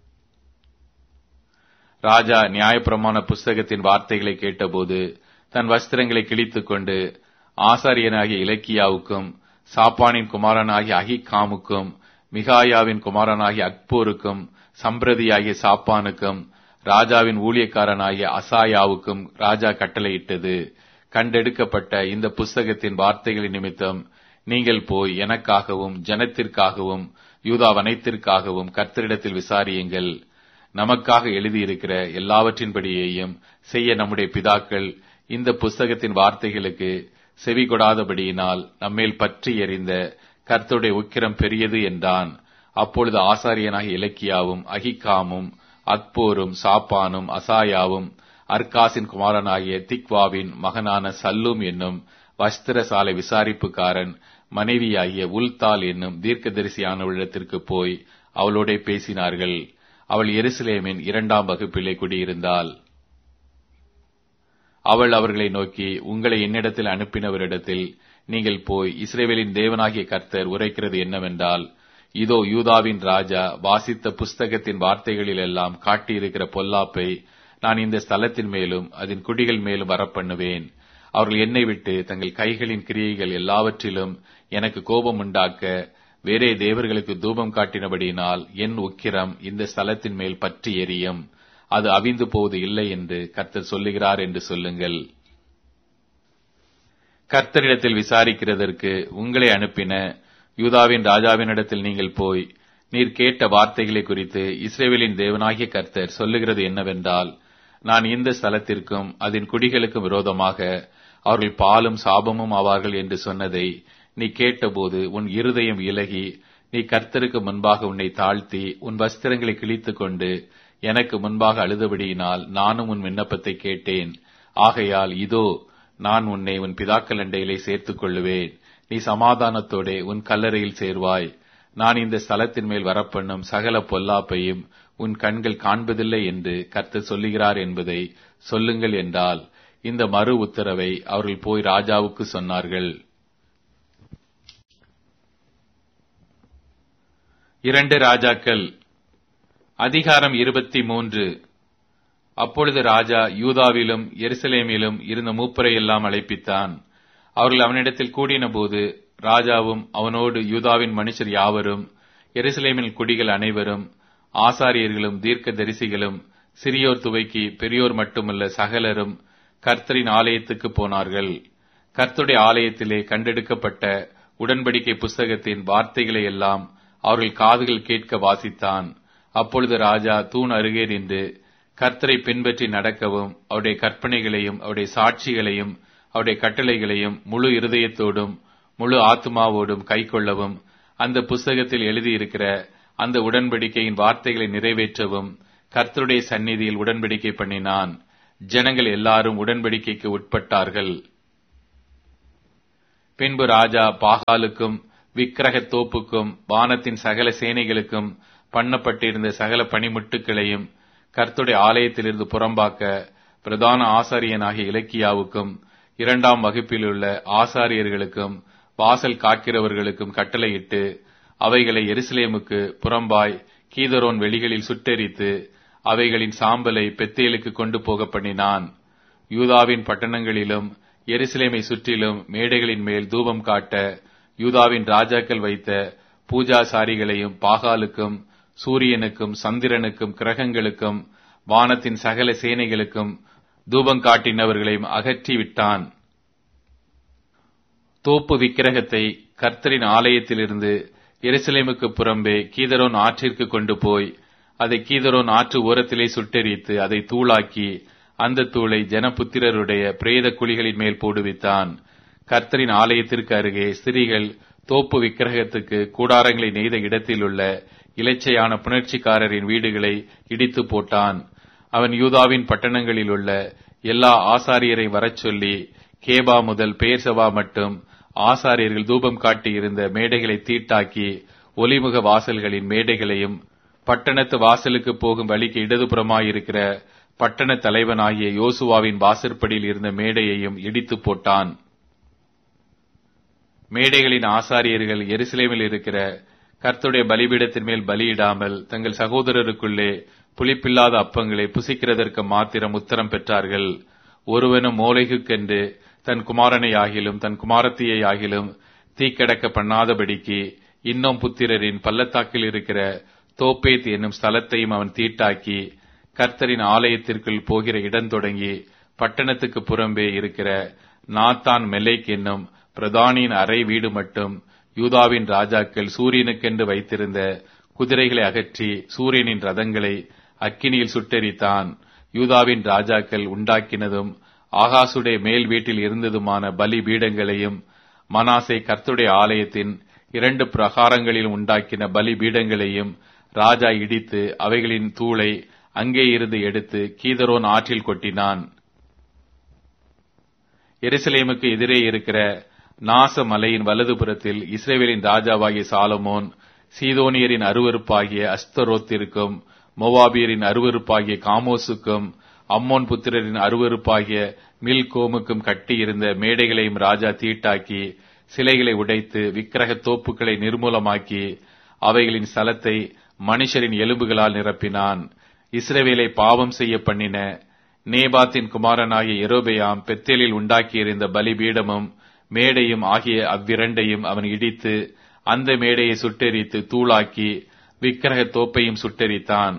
Speaker 1: ராஜா நியாயப்பிரமாண புஸ்தகத்தின் வார்த்தைகளை கேட்டபோது தன் வஸ்திரங்களை கிழித்துக் கொண்டு ஆசாரியனாகிய இலக்கியாவுக்கும் சாப்பானின் குமாரனாகிய அகிகாமுக்கும் மிகாயாவின் குமாரனாகிய அக்போருக்கும் சம்பிரதியாகிய சாப்பானுக்கும் ராஜாவின் ஊழியக்காரனாகிய அசாயாவுக்கும் ராஜா கட்டளையிட்டது, கண்டெடுக்கப்பட்ட இந்த புஸ்தகத்தின் வார்த்தைகளின் நிமித்தம் நீங்கள் போய் எனக்காகவும் ஜனத்திற்காகவும் யூதாவனைத்திற்காகவும் கர்த்தரிடத்தில் விசாரியுங்கள். நமக்காக எழுதியிருக்கிற எல்லாவற்றின்படியேயும் செய்ய நம்முடைய பிதாக்கள் இந்த புஸ்தகத்தின் வார்த்தைகளுக்கு செவி கொடாதபடியினால் நம்மேல் பற்றி எறிந்த கர்த்தருடைய உக்கிரம் பெரியது என்றான். அப்பொழுது ஆசாரியனாகிய இலக்கியாவும் அகிகாமும் அக்போரும் சாப்பானும் அசாயாவும் அர்காசின் குமாரனாகிய திக்வாவின் மகனான சல்லூம் என்னும் வஸ்திரசாலை விசாரிப்புக்காரன் மனைவியாகிய உல்தால் என்னும் தீர்க்கதரிசியானவளிடத்திற்கு போய் அவளோட பேசினார்கள். அவள் எருசலேமின் இரண்டாம் வகுப்பிலே குடியிருந்தாள். அவள் அவர்களை நோக்கி, உங்களை என்னிடத்தில் அனுப்பினவரிடத்தில் நீங்கள் போய் இஸ்ரவேலின் தேவனாகிய கர்த்தர் உரைக்கிறது என்னவென்றால், இதோ யூதாவின் ராஜா வாசித்த புஸ்தகத்தின் வார்த்தைகளில் எல்லாம் காட்டியிருக்கிற பொல்லாப்பை நான் இந்த ஸ்தலத்தின் மேலும் அதன் குடிகள் மேலும் வரப்பண்ணுவேன். அவர்கள் என்னை விட்டு தங்கள் கைகளின் கிரியைகள் எல்லாவற்றிலும் எனக்கு கோபம் உண்டாக்க வேறே தேவர்களுக்கு தூபம் காட்டினபடியினால் என் உக்கிரம் இந்த ஸ்தலத்தின் மேல் பற்றி எரியும், அது அவிந்து போவது இல்லை என்று கர்த்தர் சொல்லுகிறார் என்று சொல்லுங்கள். கர்த்தரிடத்தில் விசாரிக்கிறதற்கு உங்களை அனுப்பின யூதாவின் ராஜாவினிடத்தில் நீங்கள் போய், நீர் கேட்ட வார்த்தைகளை குறித்து இஸ்ரவேலின் தேவனாகிய கர்த்தர் சொல்லுகிறது என்னவென்றால், நான் இந்த ஸ்தலத்திற்கும் அதன் குடிகளுக்கும் விரோதமாக அவர்கள் பாலும் சாபமும் ஆவார்கள் என்று சொன்னதை நீ கேட்டபோது உன் இருதயம் இலகி நீ கர்த்தருக்கு முன்பாக உன்னை தாழ்த்தி உன் வஸ்திரங்களை கிழித்துக் கொண்டு எனக்கு முன்பாக அழுதபடியினால் நானும் உன் விண்ணப்பத்தை கேட்டேன். ஆகையால் இதோ நான் உன்னை உன் பிதாக்கள் அண்டையிலே சேர்த்துக் கொள்ளுவேன். நீ சமாதானத்தோடே உன் கல்லறையில் சேர்வாய். நான் இந்த ஸ்தலத்தின் மேல் வரப்பண்ணும் சகல பொல்லாப்பையும் உன் கண்கள் காண்பதில்லை என்று கர்த்தர் சொல்லுகிறார் என்பதை சொல்லுங்கள் என்றால், இந்த மறு உத்தரவை அவர்கள் போய் ராஜாவுக்கு சொன்னார்கள். இரண்டு ராஜாக்கள் அதிகாரம் இருபத்தி மூன்று. அப்பொழுது ராஜா யூதாவிலும் எருசலேமிலும் இருந்த மூப்பரை எல்லாம் அழைப்பித்தான். அவர்கள் அவனிடத்தில் கூடின போது ராஜாவும் அவனோடு யூதாவின் மனுஷர் யாவரும் எருசலேமின் குடிகள் அனைவரும் ஆசாரியர்களும் தீர்க்க தரிசிகளும் சிறியோர் துவைக்கி பெரியோர் மட்டுமல்ல சகலரும் கர்த்தரின் ஆலயத்துக்கு போனார்கள். கர்த்தருடைய ஆலயத்திலே கண்டெடுக்கப்பட்ட உடன்படிக்கை புஸ்தகத்தின் வார்த்தைகளை எல்லாம் அவர்கள் காதுகள் கேட்க வாசித்தான். அப்பொழுது ராஜா தூண் அருகே நின்று கர்த்தரை பின்பற்றி நடக்கவும் அவருடைய கற்பனைகளையும் அவருடைய சாட்சிகளையும் அவருடைய கட்டளைகளையும் முழு இருதயத்தோடும் முழு ஆத்மாவோடும் கைக்கொள்ளவும் அந்த புஸ்தகத்தில் எழுதியிருக்கிற அந்த உடன்படிக்கையின் வார்த்தைகளை நிறைவேற்றவும் கர்த்தருடைய சந்நிதியில் உடன்படிக்கை பண்ணினான். ஜனங்கள் எல்லாரும் உடன்படிக்கைக்கு உட்பட்டார்கள். பின்பு ராஜா பாகாலுக்கும் விக்கிரக தோப்புக்கும் வானத்தின் சகல சேனைகளுக்கும் பண்ணப்பட்டிருந்த சகல பணிமுட்டுகளையும் கர்த்தருடைய ஆலயத்திலிருந்து புறம்பாக்க பிரதான ஆசாரியனாகிய இலக்கியாவுக்கும் இரண்டாம் வகுப்பிலுள்ள ஆசாரியர்களுக்கும் வாசல் காக்கிறவர்களுக்கும் கட்டளையிட்டு அவைகளை எருசலேமுக்கு புறம்பாய் கீதரோன் வெளிகளில் சுட்டெரித்து அவைகளின் சாம்பலை பெத்தேலுக்கு கொண்டு போக பண்ணினான். யூதாவின் பட்டணங்களிலும் எருசலேமை சுற்றிலும் மேடைகளின் மேல் தூபம் காட்ட யூதாவின் ராஜாக்கள் வைத்த பூஜாசாரிகளையும் பாகாலுக்கும் சூரியனுக்கும் சந்திரனுக்கும் கிரகங்களுக்கும் வானத்தின் சகல சேனைகளுக்கும் தூபம் காட்டினவர்களையும் அகற்றி விட்டான். தோப்பு விக்கிரகத்தை கர்த்தரின் ஆலயத்திலிருந்து எருசலேமுக்கு புறம்பே கீதரோன் ஆற்றிற்கு கொண்டு போய் அதை கீதரோன் ஆற்று ஓரத்திலே சுட்டெரித்து அதை தூளாக்கி அந்த தூளை ஜனபுத்திரருடைய பிரேத குழிகளின் மேல் போடுவித்தான். கர்த்தரின் ஆலயத்திற்கு அருகே ஸ்திரீகள் தோப்பு விக்கிரகத்துக்கு கூடாரங்களை நெய்த இடத்தில் உள்ள இலச்சையான புணர்ச்சிக்காரரின் வீடுகளை இடித்து போட்டான். அவன் யூதாவின் பட்டணங்களில் உள்ள எல்லா ஆசாரியரை வரச் சொல்லி கேபா முதல் பெயர்சவா மட்டும் ஆசாரியர்கள் தூபம் காட்டி இருந்த மேடைகளை தீட்டாக்கி ஒலிமுக வாசல்களின் மேடைகளையும் பட்டணத்து வாசலுக்கு போகும் வழிக்கு இடதுபுறமாயிருக்கிற பட்டண தலைவனாகிய யோசுவாவின் வாசற்படியில் இருந்த மேடையையும் இடித்து போட்டான். மேடைகளின் ஆசாரியர்கள் எருசலேமில் இருக்கிற கர்த்தருடைய பலிபீடத்தின் மேல் பலியிடாமல் தங்கள் சகோதரருக்குள்ளே புளிப்பில்லாத அப்பங்களை புசிக்கிறதற்கு மாத்திரம் உத்தரம் பெற்றார்கள். ஒருவனும் மோளேகுக்கென்று தன் குமாரனை ஆகிலும் தன் குமாரத்தியை ஆகிலும் தீக்கடக்க பண்ணாதபடிக்கு இன்னும் புத்திரரின் பள்ளத்தாக்கில் இருக்கிற தோப்பேத் என்னும் ஸ்தலத்தையும் அவன் தீட்டாக்கி கர்த்தரின் ஆலயத்திற்குள் போகிற இடம் தொடங்கி பட்டணத்துக்கு புறம்பே இருக்கிற நாத்தான் மெலேக் என்னும் பிரதானியின் அறை வீடு மட்டும் யூதாவின் ராஜாக்கள் சூரியனுக்கென்று வைத்திருந்த குதிரைகளை அகற்றி சூரியனின் ரதங்களை அக்கினியில் சுட்டெரித்தான். யூதாவின் ராஜாக்கள் உண்டாக்கினதும் ஆகாசுடைய மேல் வீட்டில் இருந்ததுமான பலி பீடங்களையும் மனாசே கர்த்தருடைய ஆலயத்தின் இரண்டு பிரகாரங்களில் உண்டாக்கின பலி பீடங்களையும் ராஜா இடித்து அவைகளின் தூளை அங்கே இருந்து எடுத்து கீதரோன் ஆற்றில் கொட்டினான். எருசலேமுக்கு எதிரே இருக்கிற நாச மலையின் வலதுபுறத்தில் இஸ்ரவேலின் ராஜாவாகிய சாலமோன் சீதோனியரின் அருவருப்பாகிய அஸ்தரோத்திற்கும் மோவாபியரின் அருவருப்பாகிய காமோசுக்கும் அம்மோன் புத்திரரின் அருவருப்பாகிய மில்கோமுக்கும் கட்டியிருந்த மேடைகளையும் ராஜா தீட்டாக்கி சிலைகளை உடைத்து விக்கிரக தோப்புக்களை நிர்மூலமாக்கி அவைகளின் ஸ்தலத்தை மனுஷரின் எலும்புகளால் நிரப்பினான். இஸ்ரவேலை பாவம் செய்ய பண்ணின நேபாத்தின் குமாரனாகிய யெரொபெயாம் பெத்தேலில் உண்டாக்கியிருந்த பலிபீடமும் மேடையும் ஆகிய அவ்விரண்டையும் அவன் இடித்து அந்த மேடையை சுட்டெரித்து தூளாக்கி விக்கிரக தோப்பையும் சுட்டெரித்தான்.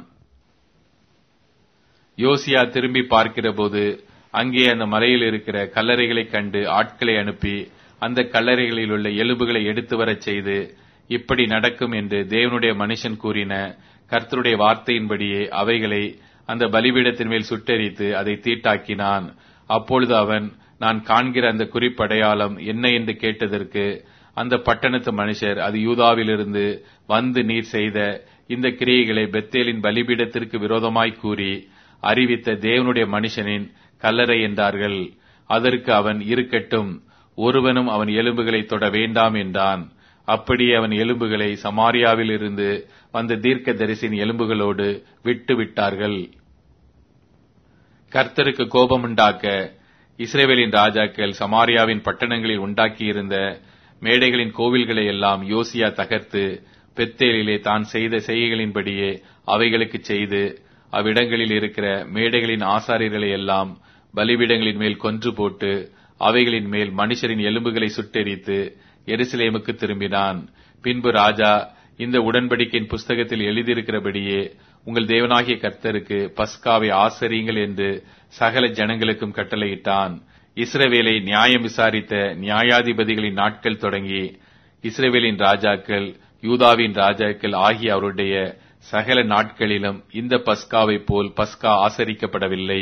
Speaker 1: யோசியா திரும்பி பார்க்கிற போது அங்கே அந்த மலையில் இருக்கிற கல்லறைகளைக் கண்டு ஆட்களை அனுப்பி அந்த கல்லறைகளில் உள்ள எலும்புகளை எடுத்து வரச் செய்து இப்படி நடக்கும் என்று தேவனுடைய மனுஷன் கூறின கர்த்தருடைய வார்த்தையின்படியே அவைகளை அந்த பலிபீடத்தின் மேல் சுட்டெரித்து அதை தீட்டாக்கினான். அப்பொழுது அவன், நான் காண்கிற அந்த குறிப்படையாளம் என்ன என்று கேட்டதற்கு, அந்த பட்டணத்து மனுஷர், அது யூதாவிலிருந்து வந்து நீர் செய்த இந்த கிரியைகளை பெத்தேலின் பலிபீடத்திற்கு விரோதமாய் கூறி அறிவித்த தேவனுடைய மனுஷனின் கல்லறை என்றார்கள். அதற்கு அவன், இருக்கட்டும், ஒருவனும் அவன் எலும்புகளை தொட வேண்டாம் என்றான். அப்படியே அவன் எலும்புகளை சமாரியாவில் இருந்து வந்த தீர்க்க தரிசின் எலும்புகளோடு விட்டு விட்டார்கள். கர்த்தருக்கு கோபமுண்டாக்க இஸ்ரவேலின் ராஜாக்கள் சமாரியாவின் பட்டணங்களில் உண்டாக்கியிருந்த மேடைகளின் கோவில்களை எல்லாம் யோசியா தகர்த்து பெத்தேலிலே தான் செய்த செய்கைகளின்படியே அவைகளுக்கு செய்து அவ்விடங்களில் இருக்கிற மேடைகளின் ஆசாரியர்களை எல்லாம் பலிபீடங்களின் மேல் கொன்று போட்டு அவைகளின் மேல் மனுஷரின் எலும்புகளை சுட்டெரித்து எருசலேமுக்கு திரும்பினான். பின்பு ராஜா, இந்த உடன்படிக்கையின் புஸ்தகத்தில் எழுதியிருக்கிறபடியே உங்கள் தேவனாகிய கர்த்தருக்கு பஸ்காவை ஆசரியுங்கள் என்று சகல ஜனங்களுக்கும் கட்டளையிட்டான். இஸ்ரவேலை நியாயம் விசாரித்த நியாயாதிபதிகளின் நாட்கள் தொடங்கி இஸ்ரவேலின் ராஜாக்கள் யூதாவின் ராஜாக்கள் ஆகிய அவருடைய சகல நாட்களிலும் இந்த பஸ்காவை போல் பஸ்கா ஆசரிக்கப்படவில்லை.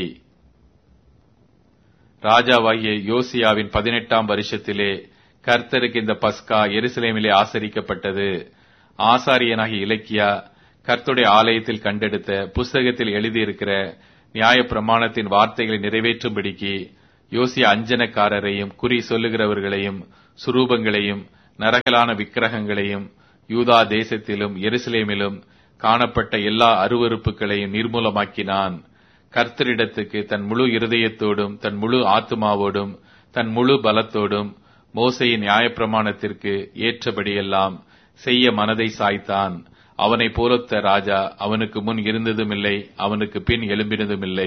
Speaker 1: ராஜாவாகிய யோசியாவின் பதினெட்டாம் வருஷத்திலே கர்த்தருக்கு இந்த பஸ்கா எருசலேமிலே ஆசரிக்கப்பட்டது. ஆசாரியனாகிய இலக்கியா கர்த்தருடைய ஆலயத்தில் கண்டெடுத்த புஸ்தகத்தில் எழுதியிருக்கிற நியாய பிரமாணத்தின் வார்த்தைகளை நிறைவேற்றும்படிக்கு யோசியா அஞ்சனக்காரரையும் குறி சொல்லுகிறவர்களையும் சுரூபங்களையும் நரகலான விக்கிரகங்களையும் யூதா தேசத்திலும் எருசலேமிலும் காணப்பட்ட எல்லா அருவருப்புகளையும் நிர்மூலமாக்கினான். கர்த்தரிடத்துக்கு தன் முழு இருதயத்தோடும் தன் முழு ஆத்துமாவோடும் தன் முழு பலத்தோடும் மோசேயின் நியாயப்பிரமாணத்திற்கு ஏற்றபடியெல்லாம் செய்ய மனதை சாய்த்தான். அவனை போலொத்த ராஜா அவனுக்கு முன் இருந்ததுமில்லை, அவனுக்கு பின் எழும்பினதுமில்லை.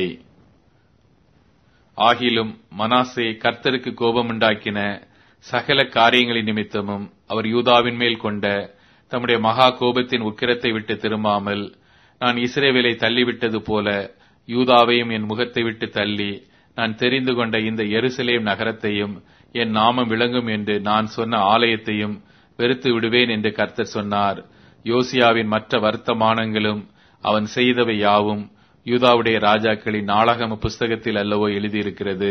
Speaker 1: ஆகிலும் மனாசே கர்த்தருக்கு கோபமுண்டாக்கின சகல காரியங்களின் நிமித்தமும் அவர் யூதாவின் மேல் கொண்ட தம்முடைய மகா கோபத்தின் உக்கிரத்தை விட்டு திரும்பாமல், நான் இஸ்ரவேலை தள்ளிவிட்டது போல யூதாவையும் என் முகத்தை விட்டு தள்ளி நான் தெரிந்து கொண்ட இந்த எருசலேம் நகரத்தையும் என் நாமம் விளங்கும் என்று நான் சொன்ன ஆலயத்தையும் வெறுத்து விடுவேன் என்று கர்த்தர் சொன்னார். யோசியாவின் மற்ற வர்த்தமானங்களும் அவன் செய்தவை யாவும் யூதாவுடைய ராஜாக்களின் நாளாகம புஸ்தகத்தில் அல்லவோ எழுதியிருக்கிறது.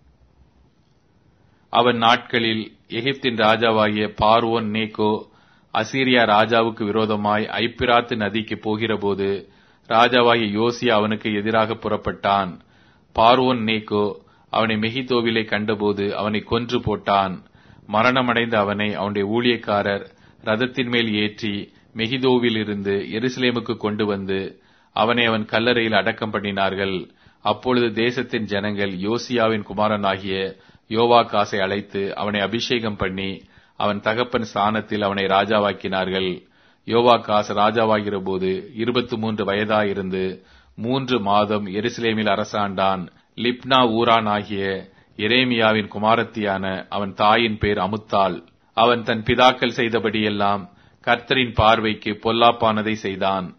Speaker 1: அவன் நாட்களில் எகிப்தின் ராஜாவாகிய பார்வோன் நேகோ அசீரியா ராஜாவுக்கு விரோதமாய் ஐப்பிராத்து நதிக்கு போகிறபோது ராஜாவாகிய யோசியா அவனுக்கு எதிராக புறப்பட்டான். பார்வோன் நேகோ அவனை மெகிதோவிலே கண்டபோது அவனை கொன்று போட்டான். மரணமடைந்த அவனை அவனுடைய ஊழியக்காரர் ரதத்தின் மேல் ஏற்றி மெகிதோவில் இருந்து எருசலேமுக்கு கொண்டு வந்து அவனை அவன் கல்லறையில் அடக்கம் பண்ணினார்கள். அப்பொழுது தேசத்தின் ஜனங்கள் யோசியாவின் குமாரனாகிய யோவாகாசை அழைத்து அவனை அபிஷேகம் பண்ணி அவன் தகப்பன் ஸ்தானத்தில் அவனை ராஜாவாக்கினார்கள். யோவாகாஸ் ராஜாவாகிற போது இருபத்தி மூன்று வயதாயிருந்து மூன்று மாதம் எருசலேமில் அரசாண்டான். லிப்னா ஊரான் ஆகிய எரேமியாவின் குமாரத்தியான அவன் தாயின் பேர் அமுத்தாள். அவன் தன் பிதாக்கள் செய்தபடியெல்லாம் கர்த்தரின் பார்வைக்கு பொல்லாப்பானதை செய்தான்.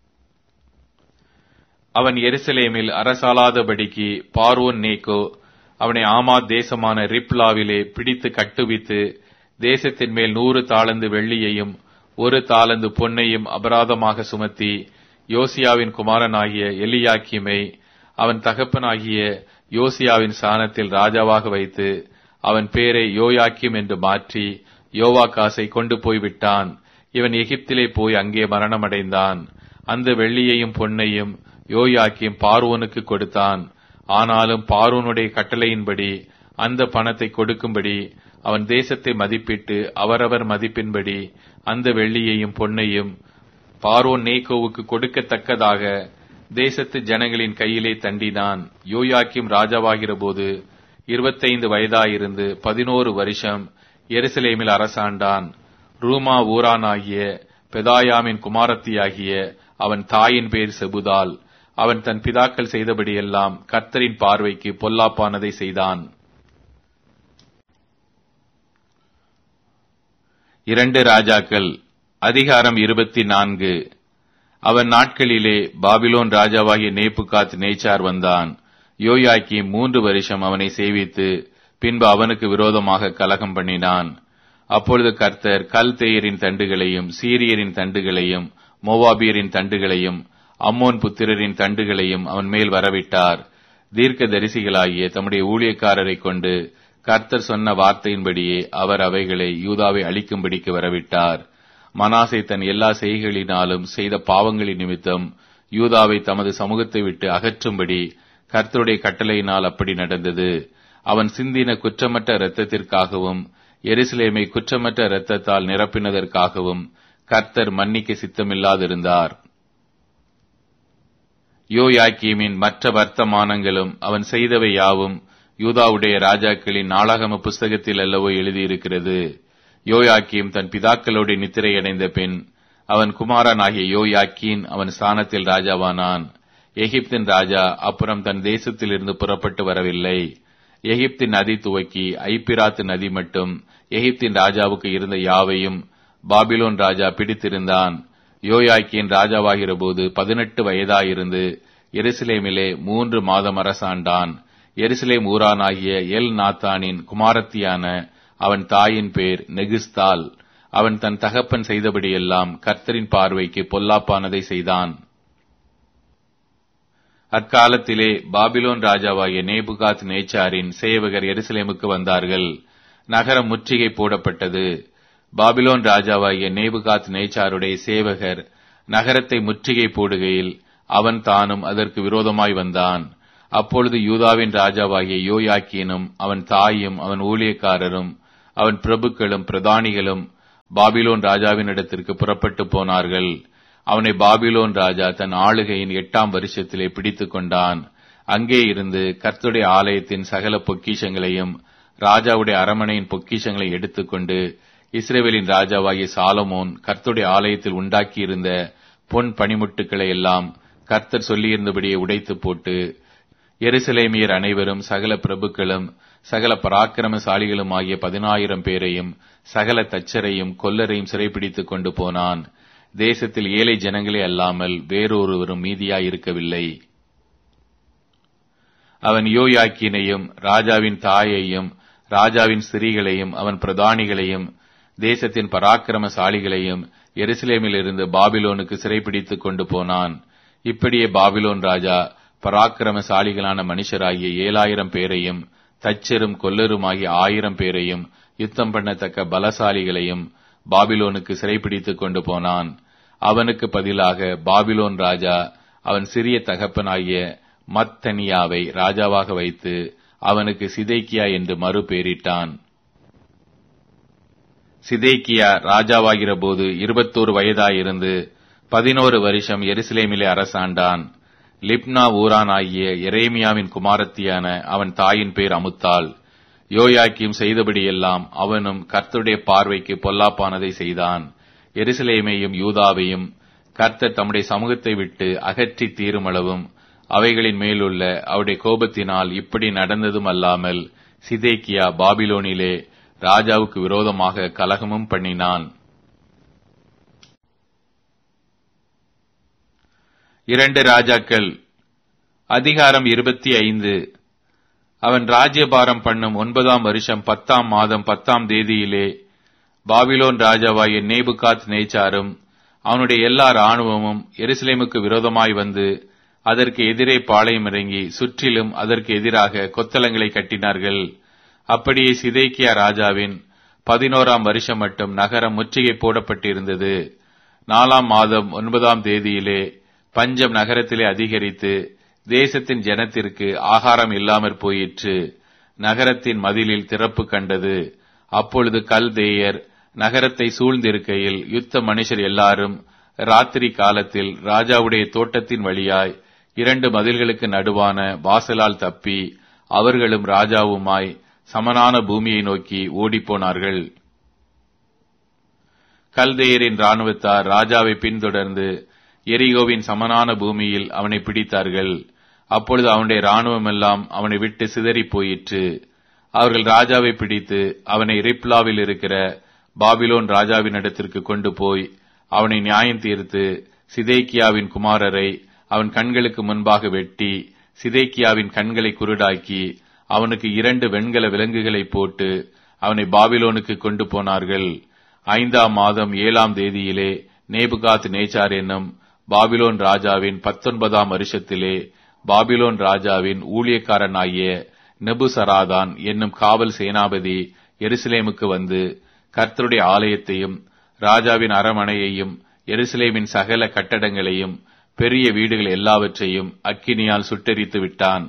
Speaker 1: அவன் எருசலேமில் அரசாளாதபடிக்கு பார்வோன் நேகோ அவனை ஆமாத் தேசமான ரிப்லாவிலே பிடித்து கட்டுவித்து தேசத்தின் மேல் நூறு தாளந்து வெள்ளியையும் ஒரு தாளந்து பொன்னையும் அபராதமாக சுமத்தி யோசியாவின் குமாரனாகிய எலியாக்கிமை அவன் தகப்பனாகிய யோசியாவின் ஸ்தானத்தில் ராஜாவாக வைத்து அவன் பேரை யோயாக்கிம் என்று மாற்றி யோவாகாசை கொண்டு போய்விட்டான். இவன் எகிப்திலே போய் அங்கே மரணமடைந்தான். அந்த வெள்ளியையும் பொன்னையும் யோயாக்கிம் பார்வோனுக்கு கொடுத்தான். ஆனாலும் பார்வோனுடைய கட்டளையின்படி அந்த பணத்தை கொடுக்கும்படி அவன் தேசத்தை மதிப்பிட்டு அவரவர் மதிப்பின்படி அந்த வெள்ளியையும் பொன்னையும் பார்வோன் நேகோவுக்கு கொடுக்கத்தக்கதாக தேசத்து ஜனங்களின் கையிலே தண்டினான். யோயாக்கிம் ராஜாவாகிற போது இருபத்தைந்து வயதாயிருந்து பதினோரு வருஷம் எருசலேமில் அரசாண்டான். ரூமா ஊரானாகிய பெதாயாமின் குமாரத்தியாகிய அவன் தாயின் பேர் செபுதால். அவன் தன் பிதாக்கள் செய்தபடியெல்லாம் கர்த்தரின் பார்வைக்கு பொல்லாப்பானதை செய்தான். இரண்டு ராஜாக்கள் அதிகாரம் இருபத்தி நான்கு. அவன் நாட்களிலே பாபிலோன் ராஜாவாகிய நேபுகாத் நேச்சார் வந்தான். யோயாக்கீம் மூன்று வருஷம் அவனை சேவித்து பின்பு அவனுக்கு விரோதமாக கலகம் பண்ணினான். அப்பொழுது கர்த்தர் கல்தேயரின் தண்டுகளையும் சீரியரின் தண்டுகளையும் மோவாபியரின் தண்டுகளையும் அம்மோன் புத்திரரின் தண்டுகளையும் அவன் மேல் வரவிட்டார். தீர்க்க தரிசிகளாகிய தம்முடைய ஊழியக்காரரை கொண்டு கர்த்தர் சொன்ன வார்த்தையின்படியே அவர் அவைகளை யூதாவை அழிக்கும்படிக்கு வரவிட்டார். மனாசே தன் எல்லா செய்கைகளினாலும் செய்த பாவங்களின் நிமித்தம் யூதாவை தமது சமூகத்தை விட்டு அகற்றும்படி கர்த்தருடைய கட்டளையினால் அப்படி நடந்தது. அவன் சிந்தின குற்றமற்ற இரத்தத்திற்காகவும் எருசலேமை குற்றமற்ற இரத்தத்தால் நிரப்பினதற்காகவும் கர்த்தர் மன்னிக்க சித்தமில்லாதிருந்தார். யோயாக்கீமின் மற்ற வர்த்தமானங்களும் அவன் செய்தவை யாவும் யூதாவுடைய ராஜாக்களின் நாளாகம புஸ்தகத்தில் அல்லவோ எழுதியிருக்கிறது. யோயாக்கீம் தன் பிதாக்களோடு நித்திரையடைந்த பின் அவன் குமாரனாகிய யோயாக்கீன் அவன் ஸ்தானத்தில் ராஜாவானான். எகிப்தின் ராஜா அப்புறம் தன் தேசத்திலிருந்து புறப்பட்டு வரவில்லை. எகிப்தின் நதி துவக்கி ஐப்பிராத்து நதி மட்டும் எகிப்தின் ராஜாவுக்கு இருந்த யாவையும் பாபிலோன் ராஜா பிடித்திருந்தான். யோயாக்கீன் ராஜாவாகிற போது பதினெட்டு வயதாயிருந்து எருசலேமிலே மூன்று மாதம் அரசாண்டான். எருசலேம் ஊரானாகிய எல் நாத்தானின் குமாரத்தியான அவன் தாயின் பேர் நெகிஸ்தால். அவன் தன் தகப்பன் செய்தபடியெல்லாம் கர்த்தரின் பார்வைக்கு பொல்லாப்பானதை செய்தான். அக்காலத்திலே பாபிலோன் ராஜாவாகிய நேபுகாத் நேச்சாரின் சேவகர் எருசலேமுக்கு வந்தார்கள். நகரம் முற்றுகை போடப்பட்டது. பாபிலோன் ராஜாவாகிய நேபுகாத் நேச்சாருடைய சேவகர் நகரத்தை முற்றுகை போடுகையில் அவன் தானும் அதற்கு விரோதமாய் வந்தான். அப்பொழுது யூதாவின் ராஜாவாகிய யோயாக்கீனும் அவன் தாயும் அவன் ஊழியக்காரரும் அவன் பிரபுக்களும் பிரதானிகளும் பாபிலோன் ராஜாவின் இடத்திற்கு புறப்பட்டு போனார்கள். அவனை பாபிலோன் ராஜா தன் ஆளுகையின் எட்டாம் வருஷத்திலே பிடித்து கொண்டான். அங்கே இருந்து கர்த்தருடைய ஆலயத்தின் சகல பொக்கிஷங்களையும் ராஜாவுடைய அரமனையின் பொக்கிஷங்களை எடுத்துக்கொண்டு இஸ்ரவேலின் ராஜாவாகிய சாலமோன் கர்த்தருடைய ஆலயத்தில் உண்டாக்கியிருந்த பொன் பணிமுட்டுக்களை எல்லாம் கர்த்தர் சொல்லியிருந்தபடியே உடைத்து போட்டு எருசலேமியர் அனைவரும் சகல பிரபுக்களும் சகல பராக்கிரமசாலிகளும் ஆகிய பதினாயிரம் பேரையும் சகல தச்சரையும் கொல்லரையும் சிறைப்பிடித்துக் கொண்டு போனான். தேசத்தில் ஏழை ஜனங்களே அல்லாமல் வேறொருவரும் மீதியாயிருக்கவில்லை. அவன் யோயாக்கீனையும் ராஜாவின் தாயையும் ராஜாவின் ஸ்திரீகளையும் அவன் பிரதானிகளையும் தேசத்தின் பராக்கிரமசாலிகளையும் எருசலேமில் இருந்து பாபிலோனுக்கு சிறைப்பிடித்துக் கொண்டு போனான். இப்படியே பாபிலோன் ராஜா பராக்கிரமசாலிகளான மனுஷராகிய ஏழாயிரம் பேரையும் தச்சரும் கொல்லருமாகிய ஆயிரம் பேரையும் யுத்தம் பண்ணத்தக்க பலசாலிகளையும் பாபிலோனுக்கு சிறைப்பிடித்துக் கொண்டு போனான். அவனுக்கு பதிலாக பாபிலோன் ராஜா அவன் சிறிய தகப்பனாகிய மத்தனியாவை ராஜாவாக வைத்து அவனுக்கு சிதேக்கியா என்று மறு பெயரிட்டான். சிதேக்கியா ராஜாவாகிற போது இருபத்தோரு வயதாயிருந்து பதினோரு வருஷம் எருசலேமிலே அரசாண்டான். லிப்னா ஊரான் ஆகிய எரேமியாவின் குமாரத்தியான அவன் தாயின் பேர் அமுத்தாள். யோயாக்கீம் செய்தபடியெல்லாம் அவனும் கர்த்தருடைய பார்வைக்கு பொல்லாப்பானதை செய்தான். எருசலேமையும் யூதாவையும் கர்த்தர் தம்முடைய சமூகத்தை விட்டு அகற்றி தீருமளவும் அவைகளின் மேலுள்ள அவருடைய கோபத்தினால் இப்படி நடந்ததும் அல்லாமல் சிதேக்கியா பாபிலோனிலே ராஜாவுக்கு விரோதமாக கலகமும் பண்ணினான். இரண்டு ராஜாக்கள் அதிகாரம் இருபத்தி ஐந்து. அவன் ராஜ்யபாரம் பண்ணும் ஒன்பதாம் வருஷம் பத்தாம் மாதம் பத்தாம் தேதியிலே பாபிலோன் ராஜாவாகிய நேபுகாத் நேச்சாரும் அவனுடைய எல்லா இராணுவமும் எருசலேமுக்கு விரோதமாய் வந்து அதற்கு எதிரே பாளையம் இறங்கி சுற்றிலும் அதற்கு எதிராக கொத்தளங்களை கட்டினார்கள். அப்படியே சிதேக்கியா ராஜாவின் பதினோராம் வருஷம் மட்டும் நகரம் முற்றுகை போடப்பட்டிருந்தது. நாலாம் மாதம் ஒன்பதாம் தேதியிலே பஞ்சம் நகரத்திலே அதிகரித்து தேசத்தின் ஜனத்திற்கு ஆகாரம் இல்லாமற் போயிற்று. நகரத்தின் மதிலில் திறப்பு கண்டது. அப்பொழுது கல்தேயர் நகரத்தை சூழ்ந்திருக்கையில் யுத்த மனுஷர் எல்லாரும் ராத்திரி காலத்தில் ராஜாவுடைய தோட்டத்தின் வழியாய் இரண்டு மதில்களுக்கு நடுவான வாசலால் தப்பி அவர்களும் ராஜாவுமாய் சமனான பூமியை நோக்கி ஓடிப்போனார்கள். கல்தேயரின் இராணுவத்தார் ராஜாவை பின்தொடர்ந்து எரிகோவின் சமனான பூமியில் அவனை பிடித்தார்கள். அப்பொழுது அவனுடைய இராணுவம் எல்லாம் அவனை விட்டு சிதறி போயிற்று. அவர்கள் ராஜாவை பிடித்து அவனை ரிப்லாவில் இருக்கிற பாபிலோன் ராஜாவினிடத்திற்கு கொண்டு போய் அவனை நியாயம் தீர்த்து சிதேக்கியாவின் குமாரரை அவன் கண்களுக்கு முன்பாக வெட்டி சிதேக்கியாவின் கண்களை குருடாக்கி அவனுக்கு இரண்டு வெண்கல விலங்குகளை போட்டு அவனை பாபிலோனுக்கு கொண்டு போனார்கள். ஐந்தாம் மாதம் ஏழாம் தேதியிலே நேபுகாத் நேச்சார் என்னும் பாபிலோன் ராஜாவின் பத்தொன்பதாம் வருஷத்திலே பாபிலோன் ராஜாவின் ஊழியக்காரனாகிய நெபுசராதான் என்னும் காவல் சேனாபதி எருசலேமுக்கு வந்து கர்த்தருடைய ஆலயத்தையும் ராஜாவின் அரமனையையும் எருசலேமின் சகல கட்டடங்களையும் பெரிய வீடுகள் எல்லாவற்றையும் அக்கினியால் சுட்டெரித்து விட்டான்.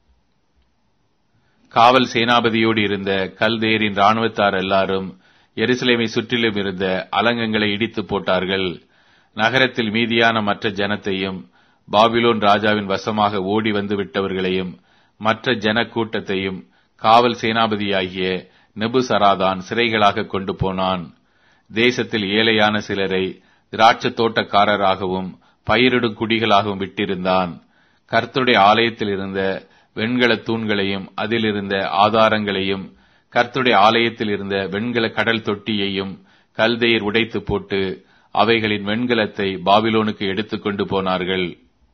Speaker 1: காவல் சேனாபதியோடு இருந்த கல்தேரின் இராணுவத்தார் எல்லாரும் எருசலேமை சுற்றிலும் இருந்த அலங்கங்களை இடித்து போட்டார்கள். நகரத்தில் மீதியான மற்ற ஜனத்தையும் பாபிலோன் ராஜாவின் வசமாக ஓடி வந்து விட்டவர்களையும் மற்ற ஜன கூட்டத்தையும் காவல் சேனாபதியாகிய நெபுசராதான் சிறைகளாக கொண்டு போனான். தேசத்தில் ஏழையான சிலரை திராட்சை தோட்டக்காரராகவும் பயிரிடும் குடிகளாகவும் விட்டிருந்தான். கர்த்தருடைய ஆலயத்தில் இருந்த வெண்கல தூண்களையும் அதில் இருந்த ஆதாரங்களையும் கர்த்தருடைய ஆலயத்தில் இருந்த வெண்கல கடல் தொட்டியையும் கல்தேயர் உடைத்து போட்டு அவைகளின் வெண்கலத்தை பாபிலோனுக்கு எடுத்துக்கொண்டு போனார்கள்.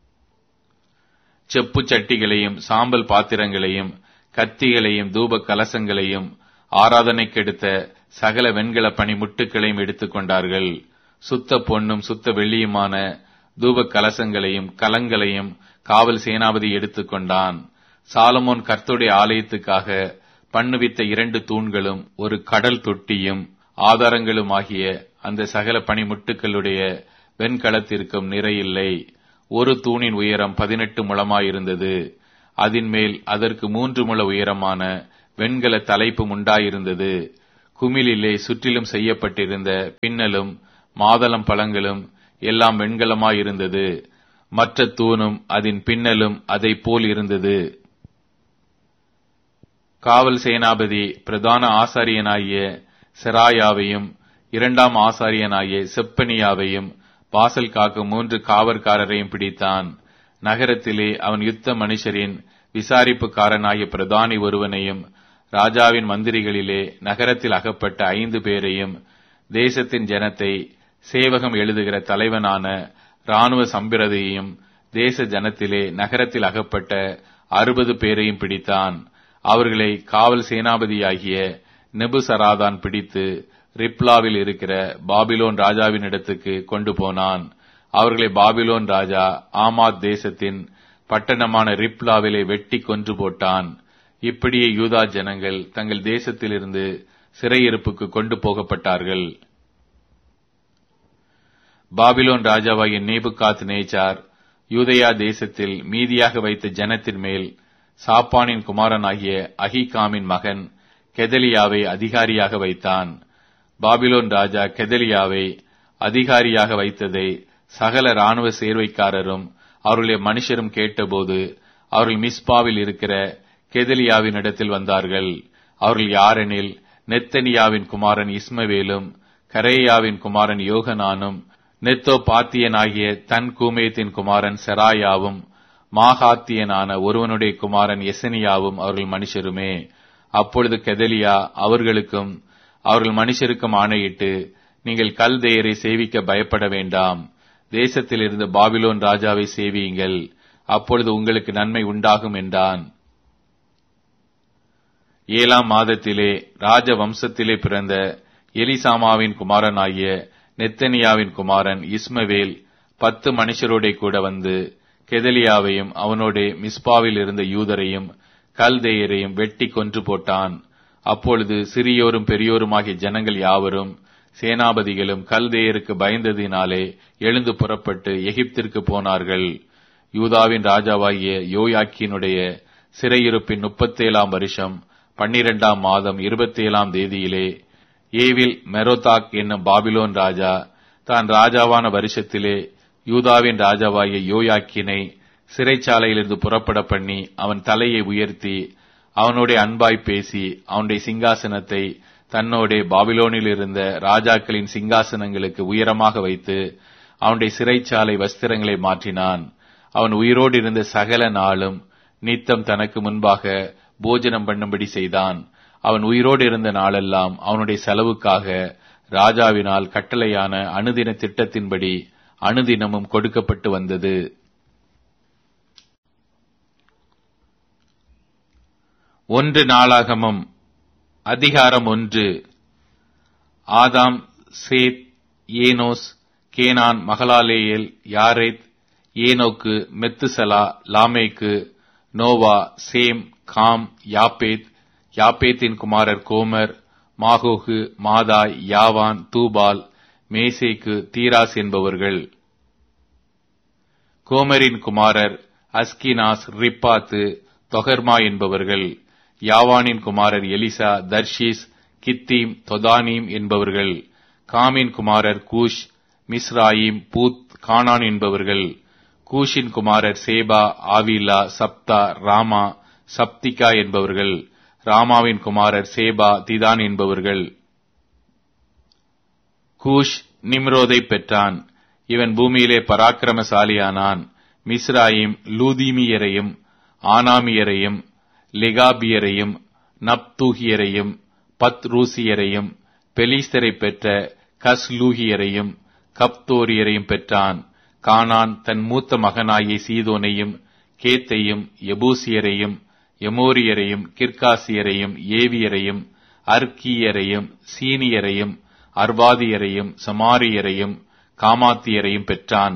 Speaker 1: செப்பு சட்டிகளையும் சாம்பல் பாத்திரங்களையும் கத்திகளையும் தூப கலசங்களையும் ஆராதனைக்கெடுத்த சகல வெண்கல பணிமுட்டுகளையும் எடுத்துக் கொண்டார்கள். சுத்த பொன்னும் சுத்த வெள்ளியுமான தூப கலசங்களையும் கலங்களையும் காவல் சேனாபதி எடுத்துக் கொண்டான். சாலமோன் கர்த்தருடைய ஆலயத்துக்காக பண்ணுவித்த இரண்டு தூண்களும் ஒரு கடல் தொட்டியும் ஆதாரங்களும் ஆகிய அந்த சகல பணிமுட்டுக்களுடைய வெண்கலத்திற்கும் நிறையில்லை. ஒரு தூணின் உயரம் பதினெட்டு முழமாயிருந்தது. அதின் மேல் அதற்கு மூன்று முழ உயரமான வெண்கல தலைப்பும் உண்டாயிருந்தது. குமிழிலே சுற்றிலும் செய்யப்பட்டிருந்த பின்னலும் மாதளம் பழங்களும் எல்லாம் வெண்கலமாயிருந்தது. மற்ற தூணும் அதன் பின்னலும் அதை போல் இருந்தது. காவல் சேனாபதி பிரதான ஆசாரியனாகிய செராயாவையும் இரண்டாம் ஆசாரியனாகிய செப்பனியாவையும் வாசல் காக்கும் மூன்று காவற்காரரையும் பிடித்தான். நகரத்திலே அவன் யுத்த மனுஷரின் விசாரிப்புக்காரனாகிய பிரதானி ஒருவனையும் ராஜாவின் மந்திரிகளிலே நகரத்தில் அகப்பட்ட ஐந்து பேரையும் தேசத்தின் ஜனத்தை சேவகம் எழுதுகிற தலைவனான இராணுவ சம்பிரதியையும் தேச ஜனத்திலே நகரத்தில் அகப்பட்ட அறுபது பேரையும் பிடித்தான். அவர்களை காவல் சேனாபதியாகிய நெபுசராதான் பிடித்து ரிப்லாவில் இருக்கிற பாபிலோன் ராஜாவின் இடத்துக்கு கொண்டு போனான். அவர்களை பாபிலோன் ராஜா ஆமாத் தேசத்தின் பட்டணமான ரிப்லாவிலே வெட்டி கொன்று போட்டான். இப்படியே யூதா ஜனங்கள் தங்கள் தேசத்திலிருந்து சிறையிருப்புக்கு கொண்டு போகப்பட்டார்கள். பாபிலோன் ராஜாவாகிய நேபுகாத் நேச்சார் யூதேயா தேசத்தில் மீதியாக வைத்த ஜனத்தின் மேல் சாப்பானின் குமாரனாகிய அகிகாமின் மகன் கெதலியாவை அதிகாரியாக வைத்தான். பாபிலோன் ராஜா கெதலியாவை அதிகாரியாக வைத்ததை சகல இராணுவ சேர்வைக்காரரும் அவருடைய மனுஷரும் கேட்டபோது அவர்கள் மிஸ்பாவில் இருக்கிற கெதலியாவின் இடத்தில் வந்தார்கள். அவர்கள் யாரெனில் நெத்தனியாவின் குமாரன் இஸ்மவேலும் கரேயாவின் குமாரன் யோகனானும் நெத்தோ பாத்தியனாகிய தன் கூமேத்தின் குமாரன் செராயாவும் மாகாத்தியனான ஒருவனுடைய குமாரன் எசனியாவும் அவர்கள் மனுஷருமே. அப்பொழுது கெதலியா அவர்களுக்கும் அவர்கள் மனுஷருக்கும் ஆணையிட்டு, நீங்கள் கல்தேயரை சேவிக்க பயப்பட வேண்டாம், தேசத்திலிருந்து பாபிலோன் ராஜாவை சேவியுங்கள், அப்பொழுது உங்களுக்கு நன்மை உண்டாகும் என்றான். ஏழாம் மாதத்திலே ராஜ வம்சத்திலே பிறந்த எலிசாமாவின் குமாரனாகிய நெத்தனியாவின் குமாரன் இஸ்மவேல் பத்து மனுஷரோட கூட வந்து கெதலியாவையும் அவனோட மிஸ்பாவில் இருந்த யூதரையும் கல்தேயரையும் வெட்டி கொன்று போட்டான். அப்பொழுது சிறியோரும் பெரியோருமாகிய ஜனங்கள் யாவரும் சேனாபதிகளும் கல்தேயருக்கு பயந்ததினாலே எழுந்து புறப்பட்டு எகிப்திற்கு போனார்கள். யூதாவின் ராஜாவாகிய யோயாக்கினுடைய சிறையிருப்பின் முப்பத்தேழாம் வருஷம் பன்னிரண்டாம் மாதம் இருபத்தேழாம் தேதியிலே ஏவில் மெரோதாக் என்னும் பாபிலோன் ராஜா தான் ராஜாவான வருஷத்திலே யூதாவின் ராஜாவாகிய யோயாக்கினை சிறைச்சாலையிலிருந்து புறப்பட பண்ணி அவன் தலையை உயர்த்தி அவனுடைய அன்பாய் பேசி அவனுடைய சிங்காசனத்தை தன்னோட பாபிலோனில் இருந்த ராஜாக்களின் சிங்காசனங்களுக்கு உயரமாக வைத்து அவனுடைய சிறைச்சாலை வஸ்திரங்களை மாற்றினான். அவன் உயிரோடு இருந்த சகல நாளும் நித்தம் தனக்கு முன்பாக போஜனம் பண்ணும்படி செய்தான். அவன் உயிரோடு இருந்த நாளெல்லாம் அவனுடைய செலவுக்காக ராஜாவினால் கட்டளையான அனுதின திட்டத்தின்படி அனுதினமும் கொடுக்கப்பட்டு வந்தது. ஒன்று நாளாகமம் அதிகாரம் ஒன்று. ஆதாம், சேத், ஏனோஸ், கேனான், மகலாலேயேல், யாரேத், ஏனோக்கு, மெத்துசலா, லாமேக்கு, நோவா, சேம், காம், யாப்பேத், யாப்பேத்தின் குமாரர் கோமர், மாகோகு, மாதாய், யாவான், தூபால், மேசேக்கு, தீராஸ் என்பவர்கள். கோமரின் குமாரர் அஸ்கினாஸ், ரிப்பாத்து, தொகர்மா என்பவர்கள். யாவானின் குமாரர் எலிசா, தர்ஷீஸ், கித்தீம், தொதானீம் என்பவர்கள். காமின் குமாரர் கூஷ், மிஸ்ராயிம், பூத், கானான் என்பவர்கள். கூஷின் குமாரர் சேபா, ஆவிலா, சப்தா, ராமா, சப்திகா என்பவர்கள். ராமாவின் குமாரர் சேபா, திதான் என்பவர்கள். கூஷ் நிம்ரோதை பெற்றான். இவன் பூமியிலே பராக்கிரமசாலியானான். மிஸ்ராயிம் லூதீமியரையும் ஆனாமியரையும் லெகாபியரையும் நப்தூகியரையும் பத்ரூசியரையும் பெலிஸ்தரை பெற்ற கஸ்லூகியரையும் கப்தோரியரையும் பெற்றான். கானான் தன் மூத்த மகனாகிய சீதோனையும் கேத்தையும் எபூசியரையும் எமோரியரையும் கிர்காசியரையும் ஏவியரையும் அர்க்கியரையும் சீனியரையும் அர்வாதியரையும் சமாரியரையும் காமாத்தியரையும் பெற்றான்.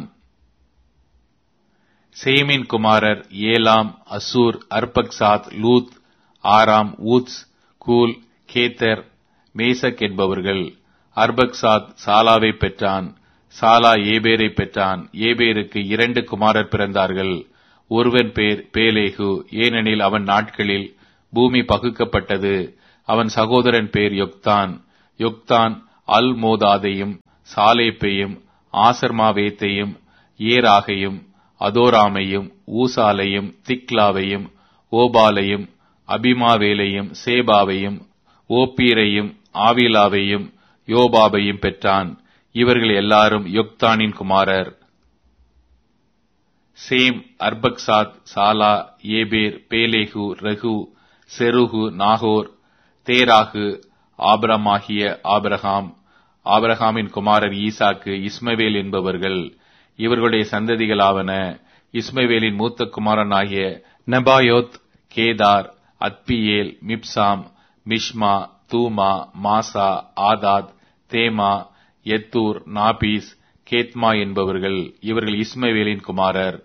Speaker 1: சேமின் குமாரர் ஏலாம், அசூர், அர்பக்சாத், லூத், ஆராம், ஊத்ஸ், கூல், கேத்தர், மேசக் என்பவர்கள். அர்பக்சாத் சாலாவை பெற்றான். சாலா ஏபேரை பெற்றான். ஏபேருக்கு இரண்டு குமாரர் பிறந்தார்கள். ஒருவன் பேர் பேலேகு, ஏனெனில் அவன் நாட்களில் பூமி பகுக்கப்பட்டது. அவன் சகோதரன் பேர் யொக்தான். யொக்தான் அல் மோதாதையும் சாலேப்பையும் ஆசர்மாவேத்தையும் ஏராகையும் அதோராமையும் ஊசாலையும் திக்லாவையும் ஓபாலையும் அபிமாவேலையும் சேபாவையும் ஓப்பீரையும் ஆவிலாவையும் யோபாபையும் பெற்றான். இவர்கள் எல்லாரும் யொக்தானின் குமாரர். சேம், அர்பக்சாத், சாலா, ஏபேர், பேலேகு, ரகு, செருகு, நாகோர், தேராகு, ஆபிரமாகிய ஆபிரகாம். ஆபிரகாமின் குமாரர் ஈசாக்கு, இஸ்மவேல் என்பவர்கள். இவர்களுடைய சந்ததிகளாவன: இஸ்மவேலின் மூத்த குமாரனாகிய நெபாயோத், கேதார், அத்பியேல், மிப்சாம், மிஷ்மா, தூமா, மாசா, ஆதாத், தேமா, எத்தூர், நாபீஸ், கேத்மா என்பவர்கள். இவர்கள் இஸ்மவேலின் குமாரர்.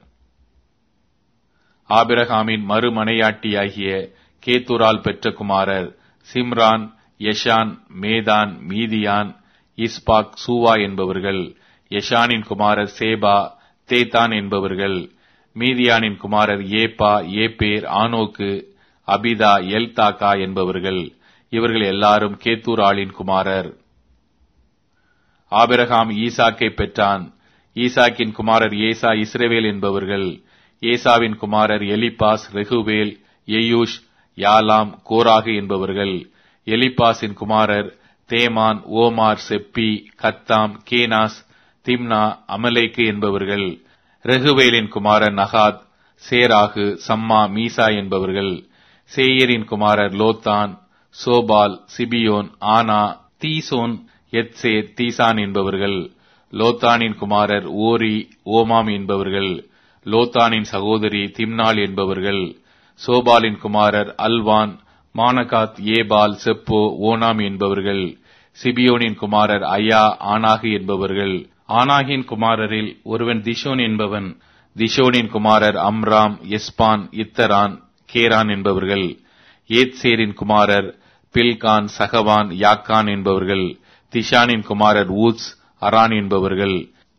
Speaker 1: ஆபிரகாமின் மறுமனையாட்டியாகிய கேத்தூரால் பெற்ற குமாரர்: சிம்ரான், யஷான், மேதான், மீதியான், இஸ்பாக், சூவா என்பவர்கள். யஷானின் குமாரர் சேபா, தேதான் என்பவர்கள். மீதியானின் குமாரர் ஏப்பா, ஏப்பேர், ஆனோக்கு, அபிதா, எல்தாக்கா என்பவர்கள். இவர்கள் எல்லாரும் கேத்தூராளின் குமாரர். ஆபிரகாம் ஈசாக்கை பெற்றான். ஈசாக்கின் குமாரர் ஏசா, இஸ்ரவேல் என்பவர்கள். ஏசாவின் குமாரர் எலிப்பாஸ், ரெகுவேல், எயூஷ், யாலாம், கோராகு என்பவர்கள். எலிப்பாசின் குமாரர் தேமான், ஓமார், செப்பி, கத்தாம், கேனாஸ், திம்னா, அமலேக்கு என்பவர்கள். ரெகுவேலின் குமாரர் நகாத், சேராகு, சம்மா, மீசா என்பவர்கள். சேயரின் குமாரர் லோத்தான், சோபால், சிபியோன், ஆனா, தீசோன், எத்சேர், தீசான் என்பவர்கள். லோத்தானின் குமாரர் ஓரி, ஓமாம் என்பவர்கள். லோத்தானின் சகோதரி திம்னாள் என்பவர்கள். சோபாலின் குமாரர் அல்வான், மானகாத், ஏபால், செப்போ, ஓனாம் என்பவர்கள். சிபியோனின் குமாரர் அயா, ஆனாகு என்பவர்கள். ஆனாகின் குமாரரில் ஒருவன் திஷோன் என்பவன். திஷோனின் குமாரர் அம்ராம், எஸ்பான், இத்தரான், கேரான் என்பவர்கள். ஏத்சேரின் குமாரர் பில்கான், சகவான், யாக்கான் என்பவர்கள். திஷானின் குமாரர் ஊத்ஸ், அரான் என்பவர்கள்.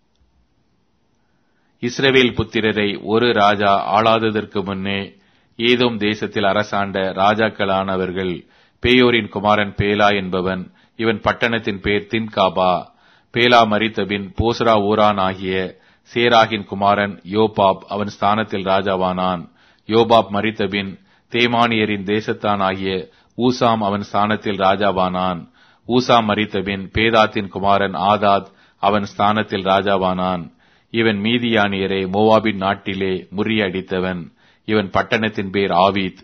Speaker 1: இஸ்ரவேல் புத்திரரை ஒரு ராஜா ஆளாததற்கு முன்னே ஏதோம் தேசத்தில் அரசாண்ட ராஜாக்களானவர்கள். பேயோரின் குமாரன் பேலா என்பவன். இவன் பட்டணத்தின் பேர் தின்காபா. பேலா மரித்தபின் போஸ்ரா ஊரான் ஆகிய சேராகின் குமாரன் யோபாப் அவன் ஸ்தானத்தில் ராஜாவானான். யோபாப் மரித்தபின் தேமானியரின் தேசத்தான் ஆகிய ஊசாம் அவன் ஸ்தானத்தில் ராஜாவானான். ஊசாம் மரித்தபின் பேதாத்தின் குமாரன் ஆதாத் அவன் ஸ்தானத்தில் ராஜாவானான். இவன் மீதியானியரை மோவாபின் நாட்டிலே முறியடித்தவன். இவன் பட்டணத்தின் பேர் ஆவீத்.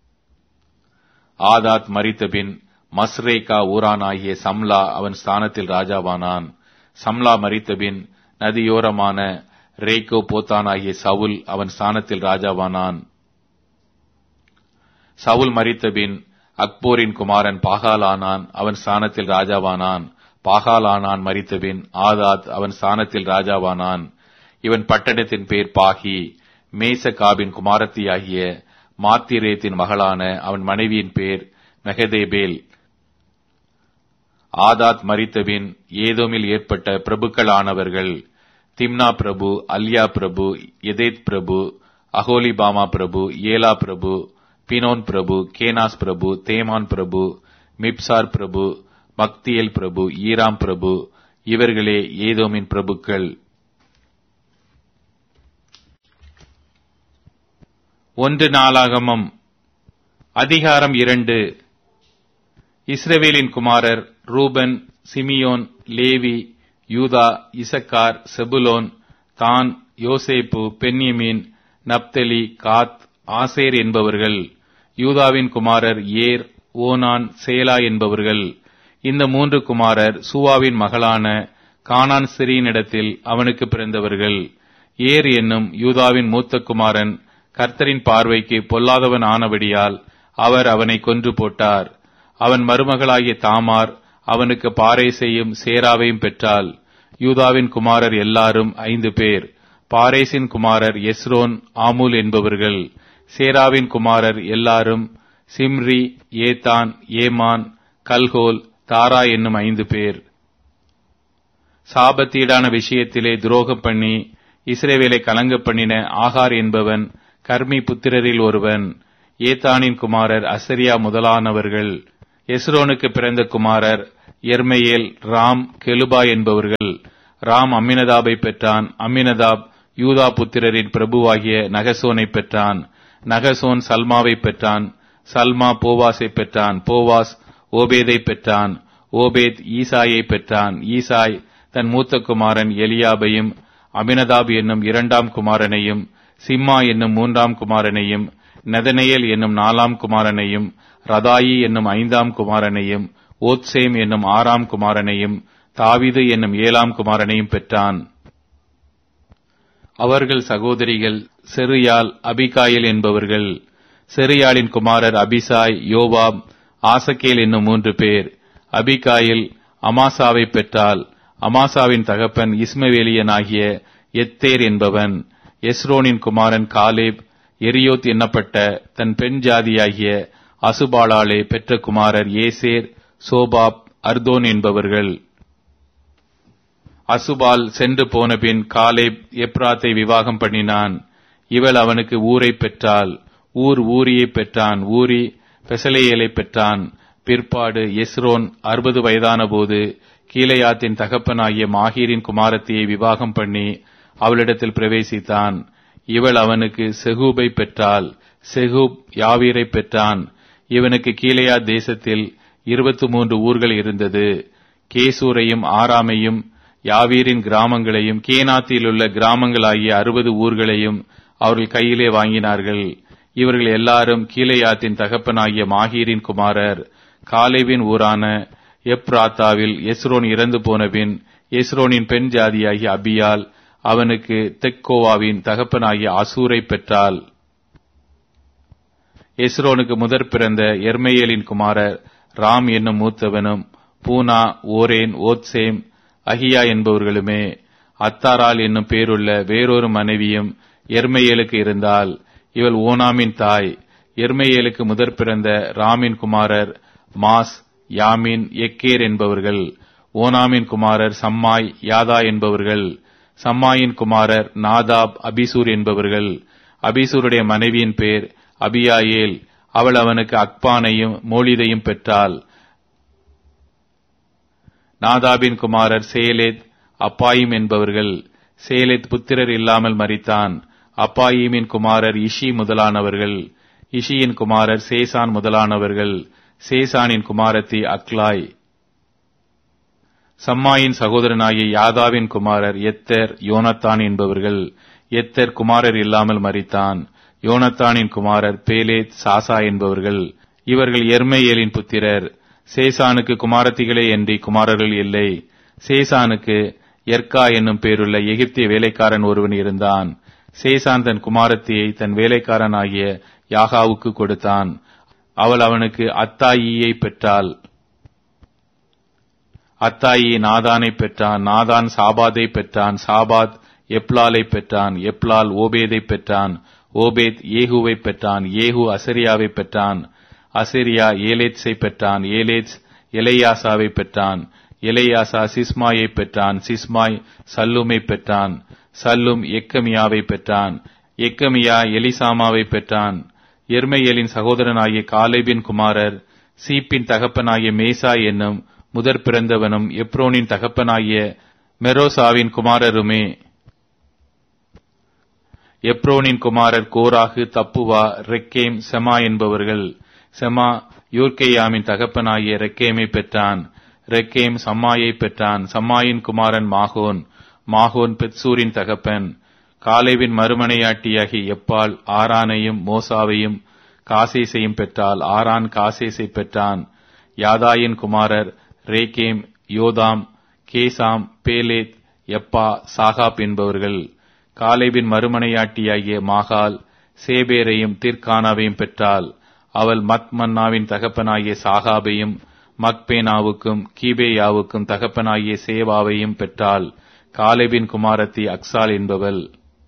Speaker 1: ஆதாத் மரித்தபின் மஸ்ரேக்கா ஊரானாகிய சம்லா அவன் ஸ்தானத்தில் ராஜாவானான். சம்லா மரித்தபின் நதியோரமான ரேக்கோ போத்தானாகிய சவுல் அவன் ஸ்தானத்தில் ராஜாவானான். சவுல் மரித்தபின் அக்போரின் குமாரன் பாகாலானான் அவன் ஸ்தானத்தில் ராஜாவானான். பாகாலானான் மரித்தபின் ஆதாத் அவன் ஸ்தானத்தில் ராஜாவானான். இவன் பட்டணத்தின் பேர் பாகி. மேசகாபின் குமாரத்தியாகிய மாத்திரேத்தின் மகளான அவன் மனைவியின் பேர் மெகதேபேல். ஆதாத் மரித்தபின் ஏதோமில் ஏற்பட்ட பிரபுக்களானவர்கள்: திம்னா பிரபு, அல்யா பிரபு, எதேத் பிரபு, அகோலிபாமா பிரபு, ஏலா பிரபு, பினோன் பிரபு, கேனாஸ் பிரபு, தேமான் பிரபு, மிப்சார் பிரபு, மக்தியேல் பிரபு, ஈராம் பிரபு. இவர்களே ஏதோமின் பிரபுக்கள். ஒன்று நாளாகமம் அதிகாரம் இரண்டு. இஸ்ரவேலின் குமாரர் ரூபன், சிமியோன், லேவி, யூதா, இசக்கார், செபுலோன், தான், யோசேப்பு, பென்யமீன், நப்தலி, காத், ஆசேர் என்பவர்கள். யூதாவின் குமாரர் ஏர், ஓனான், சேலா என்பவர்கள். இந்த மூன்று குமாரர் சூவாவின் மகளான கானான் ஸ்திரீயினிடத்தில் அவனுக்கு பிறந்தவர்கள். ஏர் என்னும் யூதாவின் மூத்த குமாரன் கர்த்தரின் பார்வைக்கு பொல்லாதவன் ஆனபடியால் அவர் அவனை கொன்று போட்டார். அவன் மருமகளாகிய தாமார் அவனுக்கு பாரேசையும் சேராவையும் பெற்றாள். யூதாவின் குமாரர் எல்லாரும் ஐந்து பேர். பாரேசின் குமாரர் எஸ்ரோன், ஆமூல் என்பவர்கள். சேராவின் குமாரர் எல்லாரும் சிம்ரி, ஏதான், ஏமான், கல்கோல், தாரா என்னும் ஐந்து பேர். சாபத்தீடான விஷயத்திலே துரோகம் பண்ணி இஸ்ரவேலை கலங்க பண்ணின ஆகார் என்பவன் கர்மி புத்திரரில் ஒருவன். ஏத்தானின் குமாரர் அசரியா முதலானவர்கள். எஸ்ரோனுக்கு பிறந்த குமாரர் எர்மெயேல், ராம், கெலுபா என்பவர்கள். ராம் அம்மினதாபை பெற்றான். அம்மினதாப் யூதா புத்திரரின் பிரபுவாகிய நகசோனை பெற்றான். நகசோன் சல்மாவை பெற்றான். சல்மா போவாஸை பெற்றான். போவாஸ் ஓபேதை பெற்றான். ஓபேத் ஈசாயை பெற்றான். ஈசாய் தன் மூத்த குமாரன் எலியாபையும் அமினதாப் என்னும் இரண்டாம் குமாரனையும் சிம்மா என்னும் மூன்றாம் குமாரனையும் நெதனேயேல் என்னும் நாலாம் குமாரனையும் ரதாயி என்னும் ஐந்தாம் குமாரனையும் ஓத்சேம் என்னும் ஆறாம் குமாரனையும் தாவீது என்னும் ஏழாம் குமாரனையும் பெற்றான். அவர்கள் சகோதரிகள் செருயாள், அபிகாயில் என்பவர்கள். செருயாளின் குமாரர் அபிசாய், யோவாப், ஆசகேல் என்னும் மூன்று பேர். அபிகாயில் அமாசாவை பெற்றாள். அமாசாவின் தகப்பன் இஸ்மவேலியனாகிய எத்தேர் என்பவன். எஸ்ரோனின் குமாரன் காலேப் எரியோத் என்னப்பட்ட தன் பெண் ஜாதியாகிய அசுபாளாலே பெற்ற குமாரர் ஏசேர், சோபாப், அர்தோன் என்பவர்கள். அசுபால் சென்று போனபின் காலேப் எப்ராத்தை விவாகம் பண்ணினான். இவள் அவனுக்கு ஊரை பெற்றாள். ஊர் ஊரியை பெற்றான். ஊரி பெசலேயேலை பெற்றான். பிற்பாடு எஸ்ரோன் அறுபது வயதான போது கீலேயாத்தின் தகப்பனாகிய மாகீரின் குமாரத்தியை விவாகம் பண்ணி அவளிடத்தில் பிரவேசித்தான். இவள் அவனுக்கு செகூபை பெற்றாள். செகூப் யாவீரை பெற்றான். இவனுக்கு கீலேயா தேசத்தில் இருபத்தி மூன்று ஊர்கள் இருந்தது. கேசூரையும் ஆராமையும் யாவீரின் கிராமங்களையும் கேனாத்திலுள்ள கிராமங்களாகிய அறுபது ஊர்களையும் அவர்கள் கையிலே வாங்கினார்கள். இவர்கள் எல்லாரும் கீலேயாத்தின் தகப்பனாகிய மாகீரின் குமாரர். காலேபின் ஊரான எப்ராத்தாவில் எஸ்ரோன் இறந்து போனபின் எஸ்ரோனின் பெண் ஜாதியாகிய அபியால் அவனுக்கு தெக்கோவாவின் தகப்பனாகிய அசூரை பெற்றாள். எஸ்ரோனுக்கு முதற் பிறந்த எர்மெயேலின் குமாரர் ராம் என்னும் மூத்தவனும் பூனா, ஓரேன், ஓத்சேம், அகியா என்பவர்களுமே. அத்தாரால் என்னும் பேருள்ள வேறொரு மனைவியும் எர்மெயேலுக்கு இருந்தால். இவள் ஓனாமின் தாய். எர்மெயேலுக்கு முதற் பிறந்த ராமின் குமாரர் மாஸ், யாமின், எக்கேர் என்பவர்கள். ஓனாமின் குமாரர் சம்மாய், யாதா என்பவர்கள். சம்மாயின் குமாரர் நாதாப், அபிசூர் என்பவர்கள். அபிசூருடைய மனைவியின் பேர் அபியாயேல். அவள் அவனுக்கு அக்பானையும் மோலிதையும் பெற்றாள். நாதாபின் குமாரர் சேலேத், அப்பாயிம் என்பவர்கள். சேலேத் புத்திரர் இல்லாமல் மரித்தான். அப்பாயிமின் குமாரர் இஷி முதலானவர்கள். இஷியின் குமாரர் சேசான் முதலானவர்கள். சேசானின் குமாரத்தி அக்லாய். சம்மாயின் சகோதரனாகிய யாதாவின் குமாரர் எத்தர், யோனத்தான் என்பவர்கள். எத்தர் குமாரர் இல்லாமல் மரித்தான். யோனத்தானின் குமாரர் பேலேத், சாசா என்பவர்கள். இவர்கள் எர்மெயேலின் புத்திரர். சேசானுக்கு குமாரத்திகளே அன்றி குமாரர்கள் இல்லை. சேசானுக்கு எர்கா என்னும் பேருள்ள எகிப்திய வேலைக்காரன் ஒருவன் இருந்தான். சேசான் தன் குமாரத்தியை தன் வேலைக்காரனாகிய யாகாவுக்கு கொடுத்தான். அவள் அவனுக்கு அத்தாயியை பெற்றாள். அத்தாயி நாதானை பெற்றான். நாதான் சாபாதை பெற்றான். சாபாத் எப்லாலை பெற்றான். எப்லால் ஓபேதை பெற்றான். ஓபேத் ஏகுவை பெற்றான். ஏகு அசரியாவை பெற்றான். அசரியா ஏலேத்ஸை பெற்றான். ஏலேத்ஸ் எலையாசாவை பெற்றான். எலையாசா சிஸ்மாயை பெற்றான். சிஸ்மாய் சல்லுமை பெற்றான். சல்லும் எக்கமியாவை பெற்றான். எக்கமியா எலிசாமாவை பெற்றான். எர்மெயேலின் சகோதரனாகிய காலேபின் குமாரர் சீப்பின் தகப்பனாகிய மேசா என்னும் முதற் பிறந்தவனும் எப்ரோனின் தகப்பனாகிய மெரோசாவின் குமாரருமே. எப்ரோனின் குமாரர் கோராகு, தப்புவா, ரெக்கேம், செமா என்பவர்கள். செமா யோர்கேயாமின் தகப்பனாகிய ரெக்கேமை பெற்றான். ரெக்கேம் சம்மாயை பெற்றான். சம்மாயின் குமாரன் மாகோன். மாகோன் பெத்சூரின் தகப்பன். காலேவின் மறுமனையாட்டியாகிய எப்பால் ஆரானையும் மோசாவையும் காசேசையும் பெற்றால். ஆரான் காசேசை பெற்றான். யாதாயின் குமாரர் ரேகேம், யோதாம், கேசாம், பேலேத், எப்பா, சாகாப் என்பவர்கள். காலேபின் மறுமனையாட்டியாகிய மாகால் சேபேரையும் தீர்க்கானாவையும் பெற்றாள். அவள் மத்மன்னாவின் தகப்பனாகிய சாகாபையும் மக்பேனாவுக்கும் கீபேயாவுக்கும் தகப்பனாகிய சேவாவையும் பெற்றாள். காலேபின் குமாரத்தி அக்சால் என்பவள்.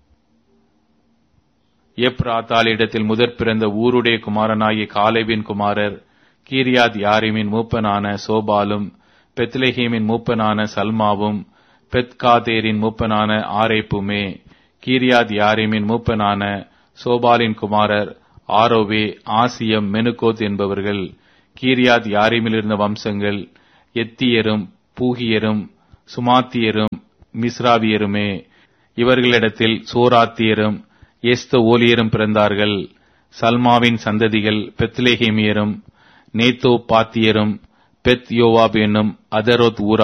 Speaker 1: எப்ராத்தாள் இடத்தில் முதற் பிறந்த ஊருடைய குமாரனாகிய காலேபின் குமாரர் கீரியாத் யாரிமின் மூப்பனான சோபாலும் பெத்லெஹேமின் மூப்பனான சல்மாவும் பெத்காதேரின் மூப்பனான ஆரேப்புமே. கீரியாத் யாரீமின் மூப்பனான சோபாலின் குமாரர் ஆரோவே, ஆசியம், மெனுகோத் என்பவர்கள். கீரியாத் யாரீமில் இருந்த வம்சங்கள் எத்தியரும் பூகியரும் சுமாத்தியரும் மிஸ்ராவியருமே. இவர்களிடத்தில் சோராத்தியரும் எஸ்தஓலியரும் பிறந்தார்கள். சல்மாவின் சந்ததிகள் பெத்லெகேமியரும் நேத்தோ பாத்தியரும் பெத் யோவாப் என்னும் அதரோத் ஊரா